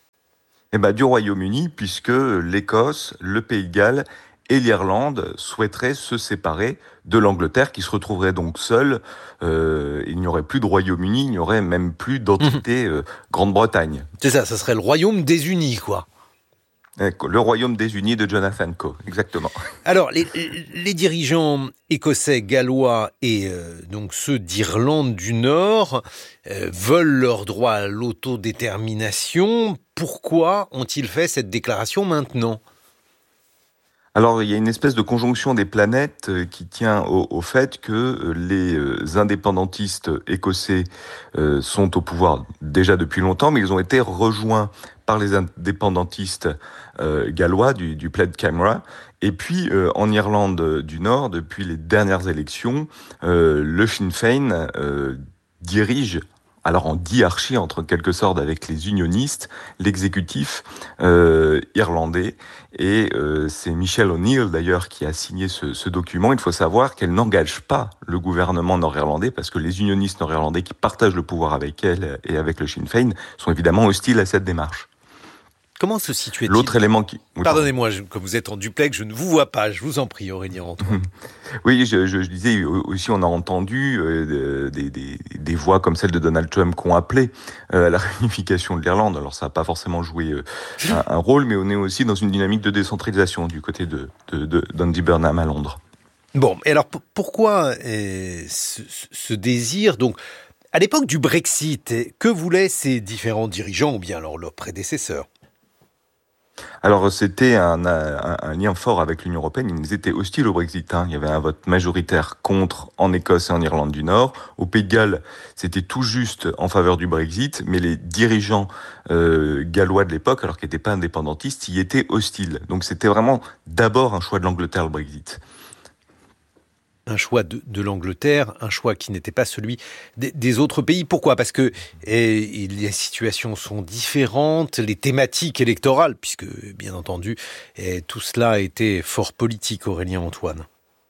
Du Royaume-Uni, puisque l'Écosse, le Pays de Galles et l'Irlande souhaiteraient se séparer de l'Angleterre, qui se retrouverait donc seule. Il n'y aurait plus de Royaume-Uni, il n'y aurait même plus d'entité Grande-Bretagne. C'est ça serait le Royaume désunis, quoi. Le Royaume désunis de Jonathan Coe, exactement. Alors, les dirigeants écossais, gallois et donc ceux d'Irlande du Nord veulent leur droit à l'autodétermination. Pourquoi ont-ils fait cette déclaration maintenant ? Alors, il y a une espèce de conjonction des planètes qui tient au fait que les indépendantistes écossais sont au pouvoir déjà depuis longtemps, mais ils ont été rejoints par les indépendantistes gallois du Plaid Cymru. Et puis, en Irlande du Nord, depuis les dernières élections, le Sinn Féin dirige, alors en diarchie, entre quelque sorte, avec les unionistes, l'exécutif irlandais. Et c'est Michelle O'Neill, d'ailleurs, qui a signé ce document. Il faut savoir qu'elle n'engage pas le gouvernement nord-irlandais, parce que les unionistes nord-irlandais qui partagent le pouvoir avec elle et avec le Sinn Féin sont évidemment hostiles à cette démarche. Comment se situe-t-il ? L'autre élément qui... Pardonnez-moi, comme vous êtes en duplex, je ne vous vois pas. Je vous en prie, Aurélien Antoine. Oui, je disais aussi, on a entendu des voix comme celle de Donald Trump qui ont appelé à la réunification de l'Irlande. Alors, ça n'a pas forcément joué un rôle, mais on est aussi dans une dynamique de décentralisation du côté d'Andy Burnham à Londres. Bon, et alors pourquoi ce désir donc, à l'époque du Brexit, que voulaient ces différents dirigeants ou bien alors leurs prédécesseurs ? Alors, c'était un lien fort avec l'Union européenne. Ils étaient hostiles au Brexit. Il y avait un vote majoritaire contre en Écosse et en Irlande du Nord. Au Pays de Galles, c'était tout juste en faveur du Brexit, mais les dirigeants gallois de l'époque, alors qu'ils n'étaient pas indépendantistes, y étaient hostiles. Donc, c'était vraiment d'abord un choix de l'Angleterre, le Brexit. Un choix de l'Angleterre, un choix qui n'était pas celui des autres pays. Pourquoi ? Parce que les situations sont différentes, les thématiques électorales, puisque, bien entendu, tout cela était fort politique, Aurélien Antoine.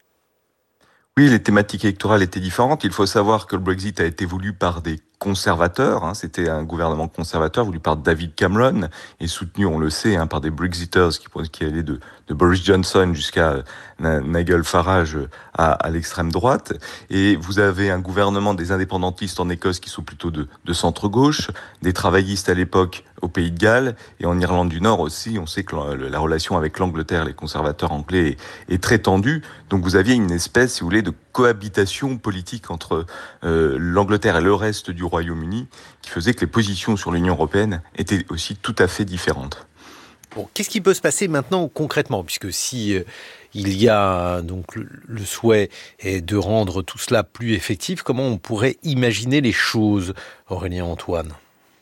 Oui, les thématiques électorales étaient différentes. Il faut savoir que le Brexit a été voulu par des conservateurs. C'était un gouvernement conservateur voulu par David Cameron et soutenu, on le sait, par des Brexiters qui allaient de Boris Johnson jusqu'à Nigel Farage à l'extrême droite. Et vous avez un gouvernement des indépendantistes en Écosse qui sont plutôt de centre-gauche, des travaillistes à l'époque au Pays de Galles et en Irlande du Nord aussi. On sait que la relation avec l'Angleterre, les conservateurs anglais, est très tendue. Donc vous aviez une espèce, si vous voulez, de cohabitation politique entre l'Angleterre et le reste du Royaume-Uni qui faisait que les positions sur l'Union européenne étaient aussi tout à fait différentes. Bon, qu'est-ce qui peut se passer maintenant concrètement ? Puisque si il y a donc le souhait de rendre tout cela plus effectif, comment on pourrait imaginer les choses, Aurélien Antoine ?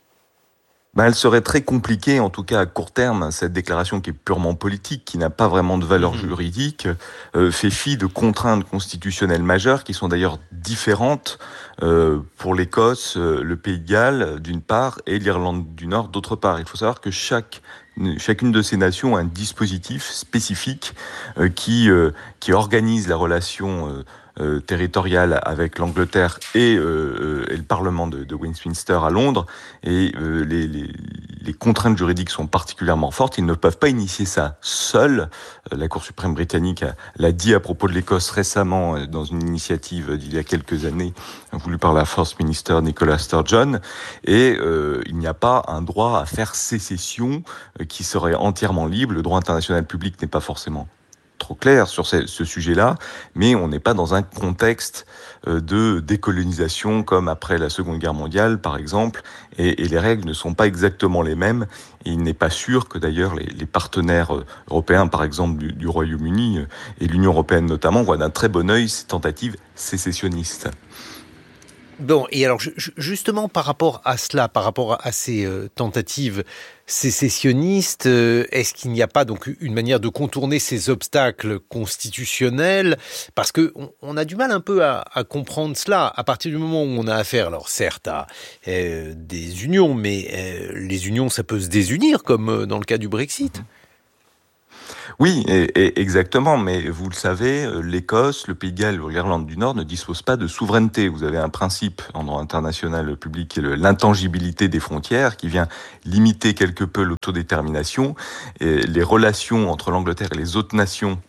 Elle serait très compliquée, en tout cas à court terme, cette déclaration qui est purement politique, qui n'a pas vraiment de valeur juridique, fait fi de contraintes constitutionnelles majeures qui sont d'ailleurs différentes pour l'Écosse, le Pays de Galles d'une part et l'Irlande du Nord d'autre part. Il faut savoir que chacune de ces nations a un dispositif spécifique qui organise la relation territoriale avec l'Angleterre et le Parlement de Westminster à Londres. Et les contraintes juridiques sont particulièrement fortes. Ils ne peuvent pas initier ça seuls. La Cour suprême britannique l'a dit à propos de l'Écosse récemment dans une initiative d'il y a quelques années voulue par la First Minister Nicola Sturgeon. Et il n'y a pas un droit à faire sécession qui serait entièrement libre. Le droit international public n'est pas forcément trop clair sur ce sujet-là, mais on n'est pas dans un contexte de décolonisation comme après la Seconde Guerre mondiale, par exemple, et les règles ne sont pas exactement les mêmes. Et il n'est pas sûr que d'ailleurs les partenaires européens, par exemple du Royaume-Uni et l'Union européenne notamment, voient d'un très bon œil ces tentatives sécessionnistes. Bon, et alors justement par rapport à cela, par rapport à ces tentatives sécessionnistes, est-ce qu'il n'y a pas donc une manière de contourner ces obstacles constitutionnels? Parce que on a du mal un peu à comprendre cela à partir du moment où on a affaire, alors certes à des unions, mais les unions ça peut se désunir comme dans le cas du Brexit. Oui, et exactement, mais vous le savez, l'Écosse, le Pays de Galles ou l'Irlande du Nord ne disposent pas de souveraineté. Vous avez un principe en droit international public qui est l'intangibilité des frontières, qui vient limiter quelque peu l'autodétermination. Et les relations entre l'Angleterre et les autres nations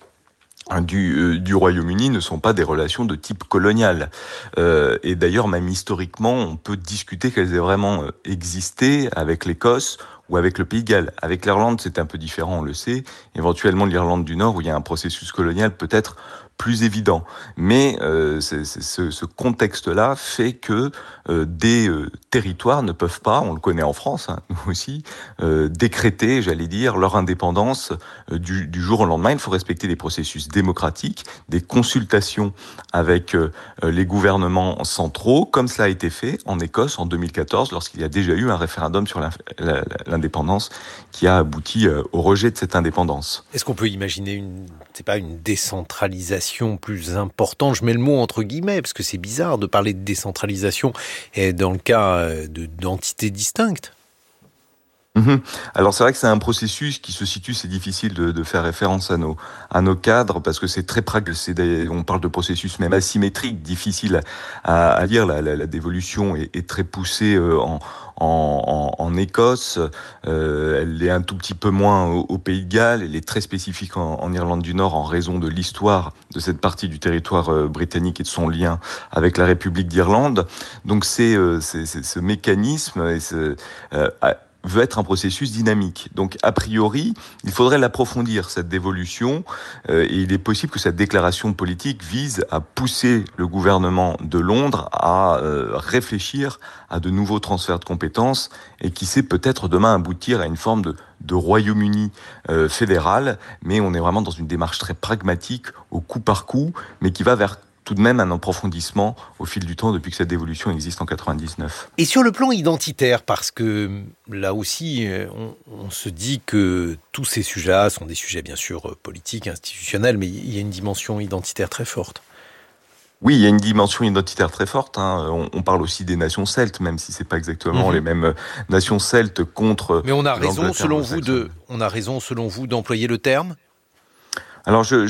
du Royaume-Uni ne sont pas des relations de type colonial. Et d'ailleurs, même historiquement, on peut discuter qu'elles aient vraiment existé avec l'Écosse ou avec le Pays de Galles. Avec l'Irlande, c'est un peu différent, on le sait. Éventuellement, l'Irlande du Nord, où il y a un processus colonial peut-être plus évident. Mais ce contexte-là fait que des territoires ne peuvent pas, on le connaît en France, hein, nous aussi, décréter, j'allais dire, leur indépendance du jour au lendemain. Il faut respecter des processus démocratiques, des consultations avec les gouvernements centraux, comme cela a été fait en Écosse en 2014, lorsqu'il y a déjà eu un référendum sur l'indépendance qui a abouti au rejet de cette indépendance. Est-ce qu'on peut imaginer une décentralisation plus importante, je mets le mot entre guillemets, parce que c'est bizarre de parler de décentralisation dans le cas d'entités distinctes. Alors c'est vrai que c'est un processus qui se situe, c'est difficile de faire référence à nos cadres, parce que c'est très pragmatique, on parle de processus même asymétrique, difficile à lire, la dévolution est très poussée en Écosse, elle est un tout petit peu moins au Pays de Galles, elle est très spécifique en Irlande du Nord en raison de l'histoire de cette partie du territoire britannique et de son lien avec la République d'Irlande. Donc c'est ce mécanisme et veut être un processus dynamique. Donc, a priori, il faudrait l'approfondir, cette dévolution, et il est possible que cette déclaration politique vise à pousser le gouvernement de Londres à réfléchir à de nouveaux transferts de compétences, et qui sait peut-être demain aboutir à une forme de Royaume-Uni fédéral, mais on est vraiment dans une démarche très pragmatique, au coup par coup, mais qui va vers tout de même un approfondissement au fil du temps depuis que cette dévolution existe en 99. Et sur le plan identitaire, parce que là aussi, on se dit que tous ces sujets-là sont des sujets bien sûr politiques, institutionnels, mais il y a une dimension identitaire très forte. Oui, il y a une dimension identitaire très forte. On parle aussi des nations celtes, même si c'est pas exactement les mêmes nations celtes contre. Mais on a raison, selon vous, d'employer le terme. Alors, il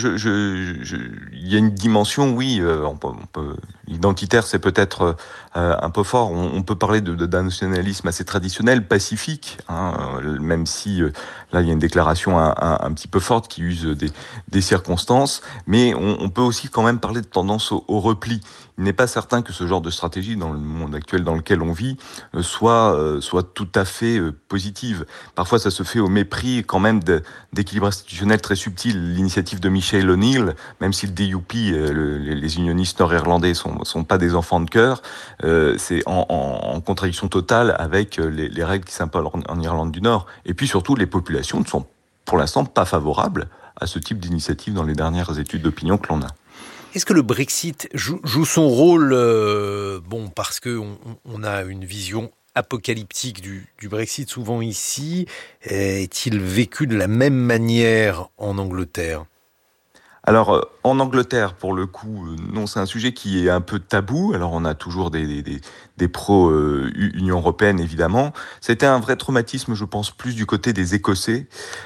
y a une dimension, oui, identitaire, c'est peut-être un peu fort. On peut parler d'un nationalisme assez traditionnel, pacifique, même si là, il y a une déclaration un petit peu forte qui use des circonstances, mais on peut aussi quand même parler de tendance au repli. Il n'est pas certain que ce genre de stratégie, dans le monde actuel dans lequel on vit, soit tout à fait positive. Parfois, ça se fait au mépris quand même d'équilibre institutionnel très subtil. L'initiative de Michel O'Neill, même si le DUP, les unionistes nord-irlandais sont pas des enfants de cœur, c'est en contradiction totale avec les règles qui s'imposent en Irlande du Nord. Et puis surtout, les populations ne sont pour l'instant pas favorables à ce type d'initiative dans les dernières études d'opinion que l'on a. Est-ce que le Brexit joue son rôle, parce qu'on a une vision apocalyptique du Brexit souvent ici, est-il vécu de la même manière en Angleterre ? Alors, en Angleterre, pour le coup, non, c'est un sujet qui est un peu tabou. Alors, on a toujours des pro-Union européenne, évidemment. C'était un vrai traumatisme, je pense, plus du côté des Écossais.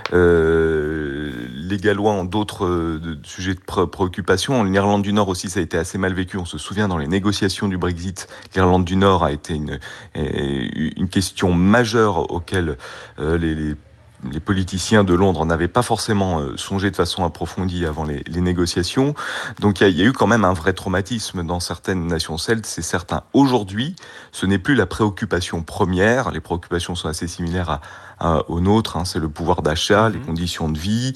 Les Gallois ont d'autres sujets de préoccupation. En Irlande du Nord aussi, ça a été assez mal vécu. On se souvient, dans les négociations du Brexit, l'Irlande du Nord a été une question majeure auquel les politiciens de Londres n'avaient pas forcément songé de façon approfondie avant les négociations. Donc il y a eu quand même un vrai traumatisme dans certaines nations celtes, c'est certain. Aujourd'hui, ce n'est plus la préoccupation première. Les préoccupations sont assez similaires aux nôtres. C'est le pouvoir d'achat, les conditions de vie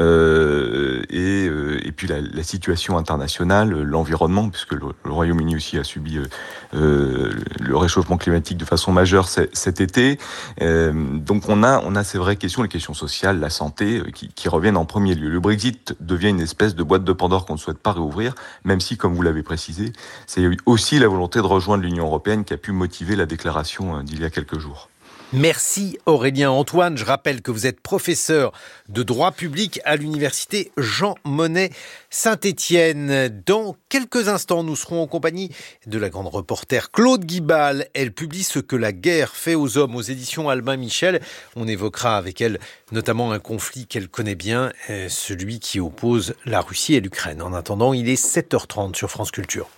et puis la situation internationale, l'environnement, puisque le Royaume-Uni aussi a subi le réchauffement climatique de façon majeure cet été. Donc on a ces vraies questions, les questions sociales, la santé, qui reviennent en premier lieu. Le Brexit devient une espèce de boîte de Pandore qu'on ne souhaite pas réouvrir, même si, comme vous l'avez précisé, c'est aussi la volonté de rejoindre l'Union européenne qui a pu motiver la déclaration d'il y a quelques jours. Merci Aurélien. Antoine, je rappelle que vous êtes professeur de droit public à l'université Jean Monnet Saint-Étienne. Dans quelques instants, nous serons en compagnie de la grande reporter Claude Guibal. Elle publie Ce que la guerre fait aux hommes aux éditions Albin Michel. On évoquera avec elle notamment un conflit qu'elle connaît bien, celui qui oppose la Russie et l'Ukraine. En attendant, il est 7h30 sur France Culture.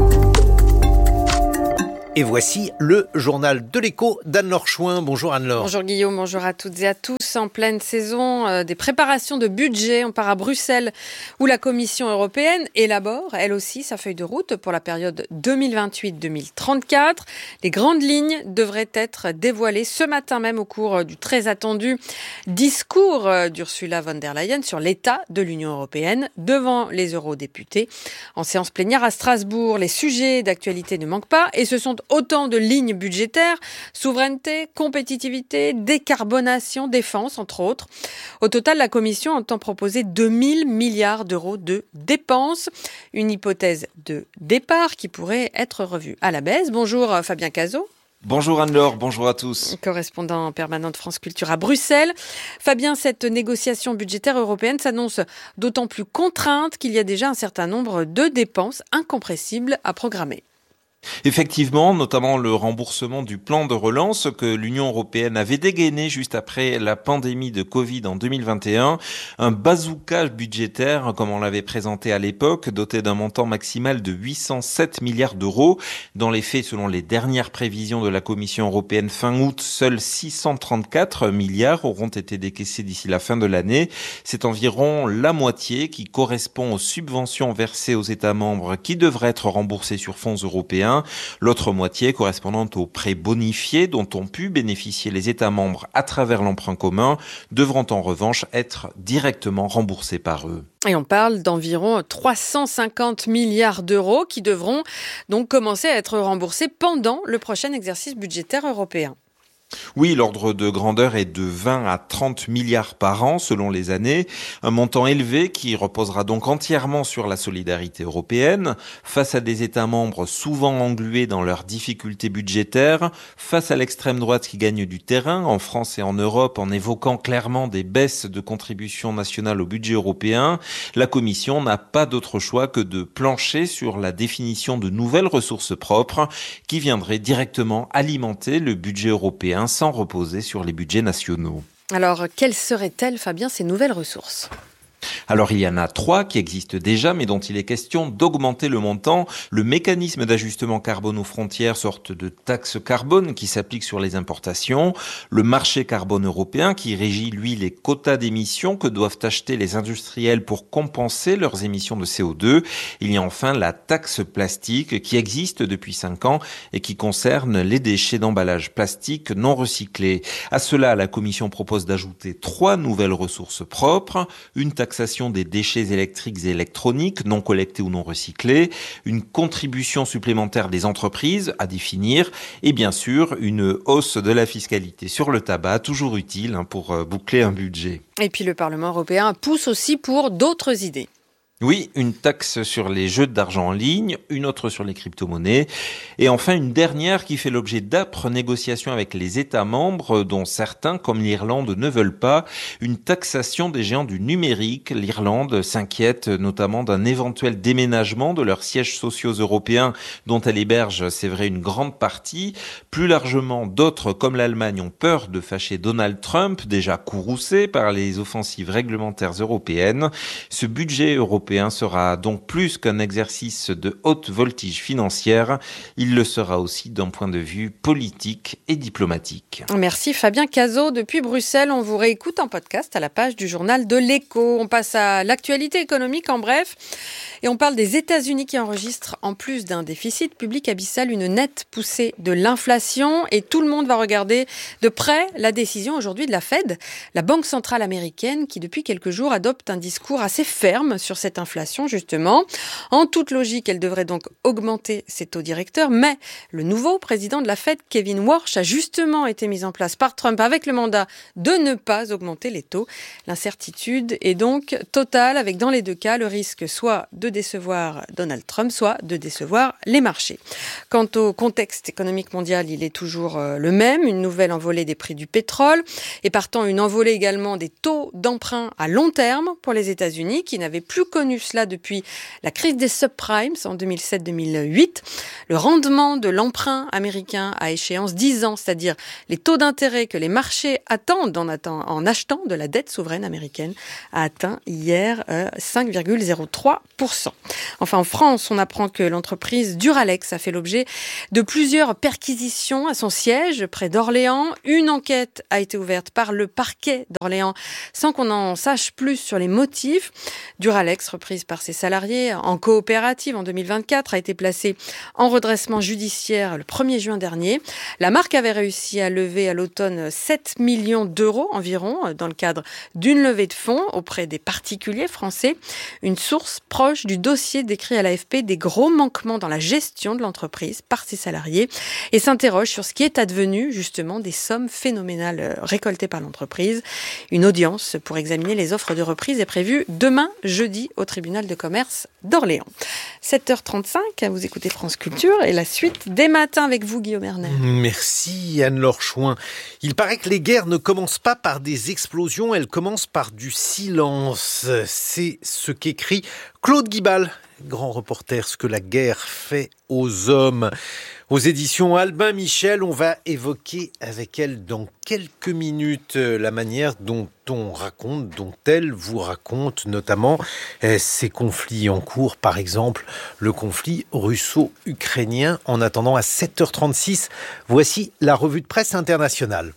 Et voici le journal de l'écho d'Anne-Laure Chouin. Bonjour Anne-Laure. Bonjour Guillaume, bonjour à toutes et à tous. En pleine saison des préparations de budget, on part à Bruxelles où la Commission européenne élabore, elle aussi, sa feuille de route pour la période 2028-2034. Les grandes lignes devraient être dévoilées ce matin même au cours du très attendu discours d'Ursula von der Leyen sur l'état de l'Union européenne devant les eurodéputés. En séance plénière à Strasbourg, les sujets d'actualité ne manquent pas et ce sont autant de lignes budgétaires, souveraineté, compétitivité, décarbonation, défense, entre autres. Au total, la Commission entend proposer 2000 milliards d'euros de dépenses. Une hypothèse de départ qui pourrait être revue à la baisse. Bonjour Fabien Cazot. Bonjour Anne-Laure, bonjour à tous. Correspondant permanent de France Culture à Bruxelles. Fabien, cette négociation budgétaire européenne s'annonce d'autant plus contrainte qu'il y a déjà un certain nombre de dépenses incompressibles à programmer. Effectivement, notamment le remboursement du plan de relance que l'Union européenne avait dégainé juste après la pandémie de Covid en 2021. Un bazooka budgétaire, comme on l'avait présenté à l'époque, doté d'un montant maximal de 807 milliards d'euros. Dans les faits, selon les dernières prévisions de la Commission européenne fin août, seuls 634 milliards auront été décaissés d'ici la fin de l'année. C'est environ la moitié qui correspond aux subventions versées aux États membres qui devraient être remboursées sur fonds européens. L'autre moitié correspondant aux prêts bonifiés dont ont pu bénéficier les États membres à travers l'emprunt commun devront en revanche être directement remboursés par eux. Et on parle d'environ 350 milliards d'euros qui devront donc commencer à être remboursés pendant le prochain exercice budgétaire européen. Oui, l'ordre de grandeur est de 20 à 30 milliards par an selon les années, un montant élevé qui reposera donc entièrement sur la solidarité européenne, face à des États membres souvent englués dans leurs difficultés budgétaires, face à l'extrême droite qui gagne du terrain en France et en Europe en évoquant clairement des baisses de contributions nationales au budget européen. La Commission n'a pas d'autre choix que de plancher sur la définition de nouvelles ressources propres qui viendraient directement alimenter le budget européen sans reposer sur les budgets nationaux. Alors, quelles seraient-elles, Fabien, ces nouvelles ressources ? Alors il y en a 3 qui existent déjà, mais dont il est question d'augmenter le montant. Le mécanisme d'ajustement carbone aux frontières, sorte de taxe carbone qui s'applique sur les importations. Le marché carbone européen qui régit, lui, les quotas d'émissions que doivent acheter les industriels pour compenser leurs émissions de CO2. Il y a enfin la taxe plastique qui existe depuis 5 ans et qui concerne les déchets d'emballage plastique non recyclés. À cela, la Commission propose d'ajouter 3 nouvelles ressources propres. Une taxation des déchets électriques et électroniques non collectés ou non recyclés, une contribution supplémentaire des entreprises à définir et bien sûr une hausse de la fiscalité sur le tabac, toujours utile pour boucler un budget. Et puis le Parlement européen pousse aussi pour d'autres idées. Oui, une taxe sur les jeux d'argent en ligne, une autre sur les crypto-monnaies, et enfin une dernière qui fait l'objet d'âpres négociations avec les États membres, dont certains, comme l'Irlande, ne veulent pas, une taxation des géants du numérique. L'Irlande s'inquiète notamment d'un éventuel déménagement de leurs sièges sociaux européens, dont elle héberge, c'est vrai, une grande partie. Plus largement, d'autres, comme l'Allemagne, ont peur de fâcher Donald Trump, déjà courroucé par les offensives réglementaires européennes. Ce budget européen européen sera donc plus qu'un exercice de haute voltige financière, il le sera aussi d'un point de vue politique et diplomatique. Merci Fabien Cazot depuis Bruxelles. On vous réécoute en podcast à la page du journal de l'Écho. On passe à l'actualité économique en bref. Et on parle des États-Unis qui enregistrent, en plus d'un déficit public abyssal, une nette poussée de l'inflation. Et tout le monde va regarder de près la décision aujourd'hui de la Fed, la Banque centrale américaine, qui depuis quelques jours adopte un discours assez ferme sur cette inflation, justement. En toute logique, elle devrait donc augmenter ses taux directeurs. Mais le nouveau président de la Fed, Kevin Warsh, a justement été mis en place par Trump avec le mandat de ne pas augmenter les taux. L'incertitude est donc totale, avec dans les deux cas le risque soit de décevoir Donald Trump, soit de décevoir les marchés. Quant au contexte économique mondial, il est toujours le même, une nouvelle envolée des prix du pétrole et partant une envolée également des taux d'emprunt à long terme pour les États-Unis qui n'avaient plus connu cela depuis la crise des subprimes en 2007-2008. Le rendement de l'emprunt américain à échéance 10 ans, c'est-à-dire les taux d'intérêt que les marchés attendent en achetant de la dette souveraine américaine, a atteint hier 5,03%. Enfin, en France, on apprend que l'entreprise Duralex a fait l'objet de plusieurs perquisitions à son siège près d'Orléans. Une enquête a été ouverte par le parquet d'Orléans sans qu'on en sache plus sur les motifs. Duralex, reprise par ses salariés en coopérative en 2024, a été placée en redressement judiciaire le 1er juin dernier. La marque avait réussi à lever à l'automne 7 millions d'euros environ dans le cadre d'une levée de fonds auprès des particuliers français. Une source proche du dossier décrit à l'AFP des gros manquements dans la gestion de l'entreprise par ses salariés et s'interroge sur ce qui est advenu justement des sommes phénoménales récoltées par l'entreprise. Une audience pour examiner les offres de reprise est prévue demain jeudi au tribunal de commerce d'Orléans. 7h35, vous écoutez France Culture et la suite dès matin avec vous Guillaume Erner. Merci Anne-Laure Chouin. Il paraît que les guerres ne commencent pas par des explosions, elles commencent par du silence. C'est ce qu'écrit Claude Guibal, grand reporter, ce que la guerre fait aux hommes. Aux éditions Albin Michel, on va évoquer avec elle dans quelques minutes la manière dont on raconte, dont elle vous raconte notamment ces conflits en cours, par exemple le conflit russo-ukrainien. En attendant, à 7h36, voici la revue de presse internationale.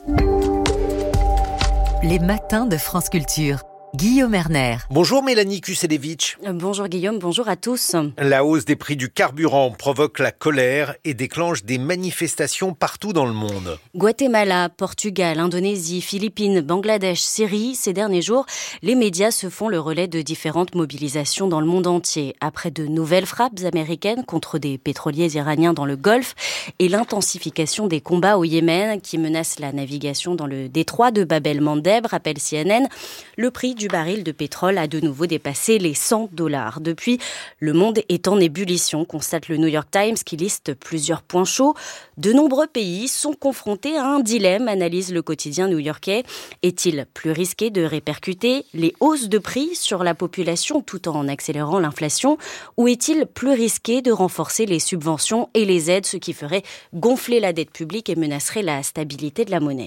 Les matins de France Culture. Guillaume Erner. Bonjour Mélanie Kuselevitch. Bonjour Guillaume, bonjour à tous. La hausse des prix du carburant provoque la colère et déclenche des manifestations partout dans le monde. Guatemala, Portugal, Indonésie, Philippines, Bangladesh, Syrie, ces derniers jours, les médias se font le relais de différentes mobilisations dans le monde entier. Après de nouvelles frappes américaines contre des pétroliers iraniens dans le Golfe et l'intensification des combats au Yémen qui menacent la navigation dans le détroit de Bab el-Mandeb, rappelle CNN, le prix du baril de pétrole a de nouveau dépassé les $100. Depuis, le monde est en ébullition, constate le New York Times qui liste plusieurs points chauds. De nombreux pays sont confrontés à un dilemme, analyse le quotidien new-yorkais. Est-il plus risqué de répercuter les hausses de prix sur la population tout en accélérant l'inflation, ou est-il plus risqué de renforcer les subventions et les aides, ce qui ferait gonfler la dette publique et menacerait la stabilité de la monnaie?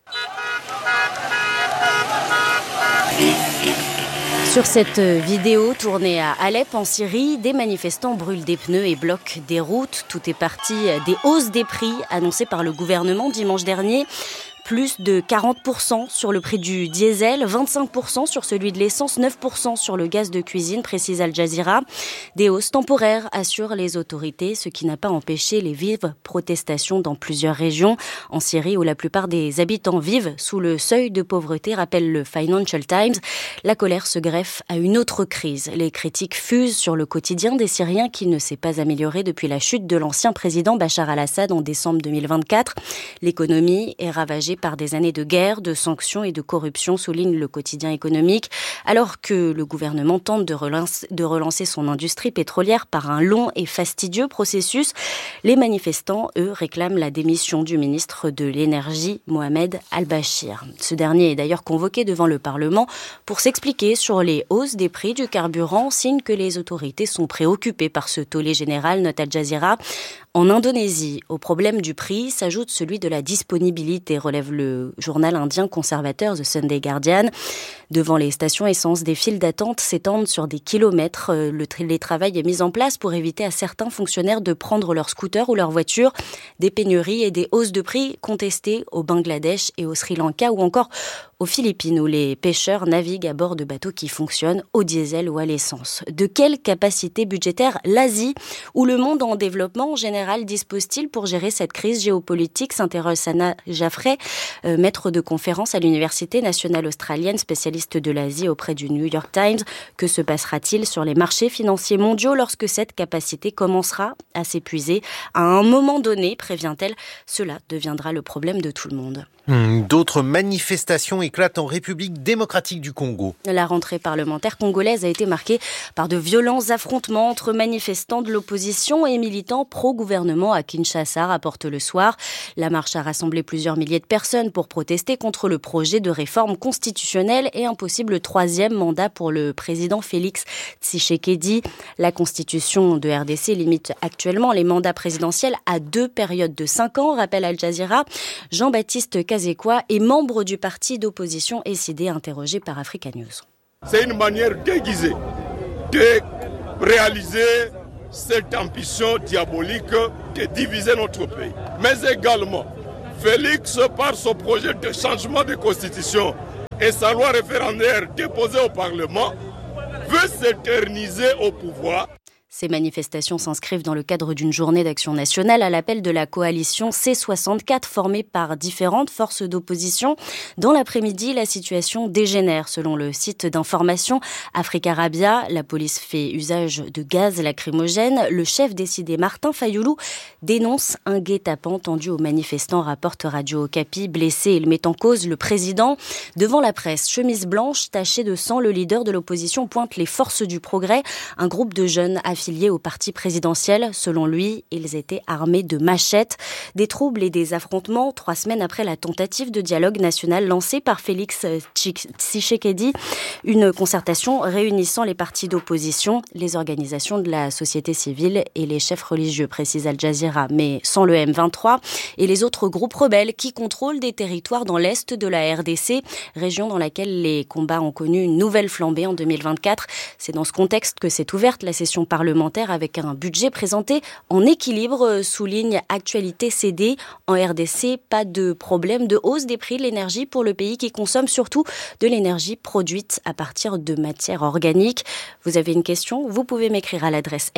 Sur cette vidéo tournée à Alep en Syrie, des manifestants brûlent des pneus et bloquent des routes. Tout est parti des hausses des prix annoncées par le gouvernement dimanche dernier. Plus de 40% sur le prix du diesel, 25% sur celui de l'essence, 9% sur le gaz de cuisine, précise Al Jazeera. Des hausses temporaires, assurent les autorités, ce qui n'a pas empêché les vives protestations dans plusieurs régions. En Syrie, où la plupart des habitants vivent sous le seuil de pauvreté, rappelle le Financial Times, la colère se greffe à une autre crise. Les critiques fusent sur le quotidien des Syriens qui ne s'est pas amélioré depuis la chute de l'ancien président Bachar al-Assad en décembre 2024. L'économie est ravagée par des années de guerre, de sanctions et de corruption, souligne le quotidien économique, alors que le gouvernement tente de relancer son industrie pétrolière par un long et fastidieux processus. Les manifestants, eux, réclament la démission du ministre de l'Énergie, Mohamed Al-Bashir. Ce dernier est d'ailleurs convoqué devant le Parlement pour s'expliquer sur les hausses des prix du carburant, signe que les autorités sont préoccupées par ce tollé général, note Al Jazeera. En Indonésie, au problème du prix s'ajoute celui de la disponibilité, relève le journal indien conservateur The Sunday Guardian. Devant les stations essence, des files d'attente s'étendent sur des kilomètres. Le télétravail est mis en place pour éviter à certains fonctionnaires de prendre leur scooter ou leur voiture. Des pénuries et des hausses de prix contestées au Bangladesh et au Sri Lanka ou encore aux Philippines où les pêcheurs naviguent à bord de bateaux qui fonctionnent au diesel ou à l'essence. De quelle capacité budgétaire l'Asie ou le monde en développement en général dispose-t-il pour gérer cette crise géopolitique, s'interroge Sana Jaffray, maître de conférence à l'Université nationale australienne, spécialiste de l'Asie auprès du New York Times. Que se passera-t-il sur les marchés financiers mondiaux lorsque cette capacité commencera à s'épuiser? À un moment donné, prévient-elle, cela deviendra le problème de tout le monde. D'autres manifestations éclatent en République démocratique du Congo. La rentrée parlementaire congolaise a été marquée par de violents affrontements entre manifestants de l'opposition et militants pro-gouvernement à Kinshasa, rapporte Le Soir. La marche a rassemblé plusieurs milliers de personnes pour protester contre le projet de réforme constitutionnelle et un possible troisième mandat pour le président Félix Tshisekedi. La constitution de RDC limite actuellement les mandats présidentiels à 2 périodes de 5 ans, rappelle Al Jazeera. Jean-Baptiste Kazekwa est membre du parti d'opposition SID, interrogé par Africa News. C'est une manière déguisée de réaliser cette ambition diabolique de diviser notre pays. Mais également, Félix, par son projet de changement de constitution et sa loi référendaire déposée au Parlement, veut s'éterniser au pouvoir. Ces manifestations s'inscrivent dans le cadre d'une journée d'action nationale à l'appel de la coalition C64 formée par différentes forces d'opposition. Dans l'après-midi, la situation dégénère. Selon le site d'information Africarabia, la police fait usage de gaz lacrymogène. Le chef décidé Martin Fayoulou dénonce un guet-apens tendu aux manifestants, rapporte Radio Okapi. Blessé, il met en cause le président. Devant la presse, chemise blanche tachée de sang, le leader de l'opposition pointe les forces du progrès, un groupe de jeunes affiliés au parti présidentiel. Selon lui, ils étaient armés de machettes. Des troubles et des affrontements 3 semaines après la tentative de dialogue national lancée par Félix Tshisekedi, une concertation réunissant les partis d'opposition, les organisations de la société civile et les chefs religieux, précise Al Jazeera, mais sans le M23 et les autres groupes rebelles qui contrôlent des territoires dans l'est de la RDC, région dans laquelle les combats ont connu une nouvelle flambée en 2024. C'est dans ce contexte que s'est ouverte la session parlementaire avec un budget présenté en équilibre, souligne Actualité CD. En RDC, pas de problème de hausse des prix de l'énergie pour le pays qui consomme surtout de l'énergie produite à partir de matières organiques. Vous avez une question? Vous pouvez m'écrire à l'adresse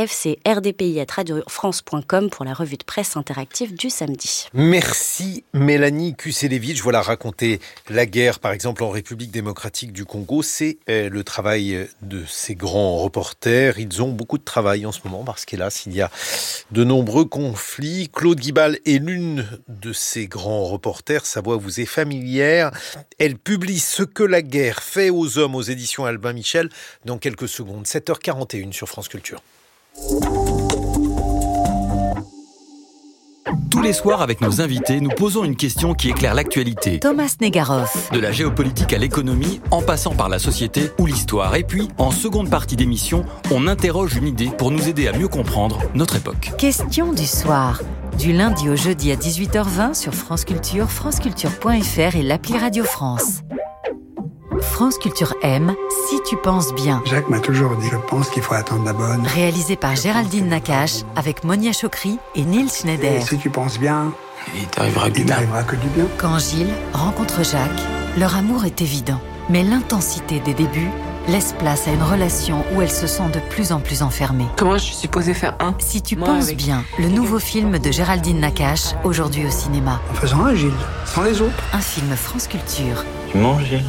fcrdpi@radiofrance.com pour la revue de presse interactive du samedi. Merci Mélanie Kuselevich. Voilà, raconter la guerre par exemple en République démocratique du Congo, c'est le travail de ces grands reporters. Ils ont beaucoup de travail en ce moment parce qu'hélas, il y a de nombreux conflits. Claude Guibal est l'une de ces grands reporters. Sa voix vous est familière. Elle publie Ce que la guerre fait aux hommes aux éditions Albin Michel dans quelques secondes. 7h41 sur France Culture. Tous les soirs, avec nos invités, nous posons une question qui éclaire l'actualité. Thomas Negaroff. De la géopolitique à l'économie, en passant par la société ou l'histoire. Et puis, en seconde partie d'émission, on interroge une idée pour nous aider à mieux comprendre notre époque. Question du soir. Du lundi au jeudi à 18h20 sur France Culture, franceculture.fr et l'appli Radio France. France Culture aime Si tu penses bien. Jacques m'a toujours dit, je pense qu'il faut attendre la bonne. Réalisé par Géraldine Nakache avec Monia Chokri et Neil Schneider. Et si tu penses bien, il t'arrivera que du bien. Quand Gilles rencontre Jacques, leur amour est évident. Mais l'intensité des débuts laisse place à une relation où elle se sent de plus en plus enfermée. Comment je suis supposée faire un? Si tu penses bien, le nouveau film de Géraldine Nakache, aujourd'hui au cinéma. En faisant un Gilles, sans les autres. Un film France Culture. Tu manges, Gilles?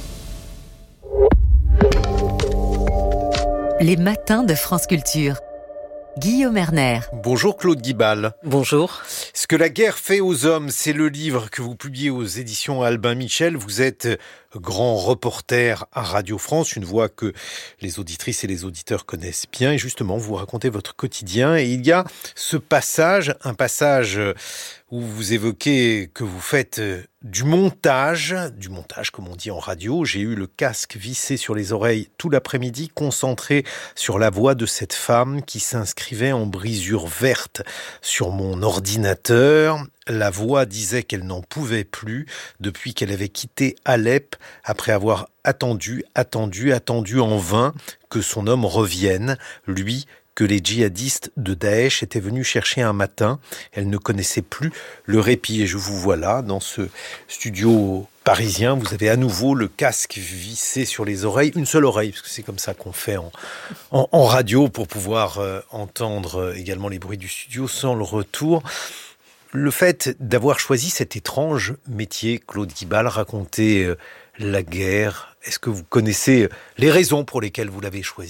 Les matins de France Culture. Guillaume Erner. Bonjour Claude Guibal. Bonjour. Ce que la guerre fait aux hommes, c'est le livre que vous publiez aux éditions Albin Michel. Vous êtes grand reporter à Radio France, une voix que les auditrices et les auditeurs connaissent bien. Et justement, vous racontez votre quotidien et il y a ce passage, un passage où vous évoquez que vous faites du montage comme on dit en radio. J'ai eu le casque vissé sur les oreilles tout l'après-midi, concentré sur la voix de cette femme qui s'inscrivait en brisure verte sur mon ordinateur. La voix disait qu'elle n'en pouvait plus depuis qu'elle avait quitté Alep après avoir attendu en vain que son homme revienne, lui que les djihadistes de Daesh étaient venus chercher un matin. Elle ne connaissait plus le répit. Et je vous vois là, dans ce studio parisien, vous avez à nouveau le casque vissé sur les oreilles, une seule oreille, parce que c'est comme ça qu'on fait en radio pour pouvoir entendre également les bruits du studio sans le retour. Le fait d'avoir choisi cet étrange métier, Claude Guibal, raconter la guerre, est-ce que vous connaissez les raisons pour lesquelles vous l'avez choisi ?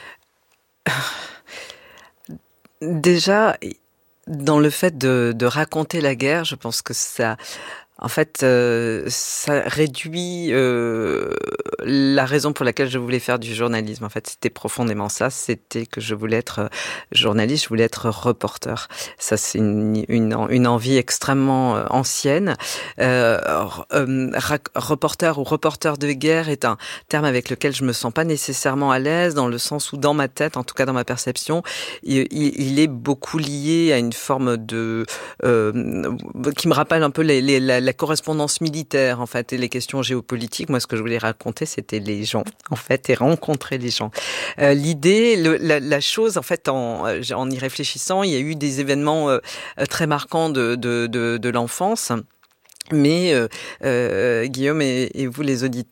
Déjà, dans le fait de raconter la guerre, je pense que ça... En fait, ça réduit la raison pour laquelle je voulais faire du journalisme. En fait, c'était profondément ça. C'était que je voulais être journaliste, je voulais être reporter. Ça, c'est une envie extrêmement ancienne. Reporter ou reporter de guerre est un terme avec lequel je me sens pas nécessairement à l'aise, dans le sens où, dans ma tête, en tout cas dans ma perception, il est beaucoup lié à une forme de qui me rappelle un peu la correspondance militaire, en fait, et les questions géopolitiques. Moi, ce que je voulais raconter, c'était les gens, en fait, et rencontrer les gens. L'idée, la chose, en fait, en y réfléchissant, il y a eu des événements très marquants de l'enfance. Mais Guillaume et vous les auditeurs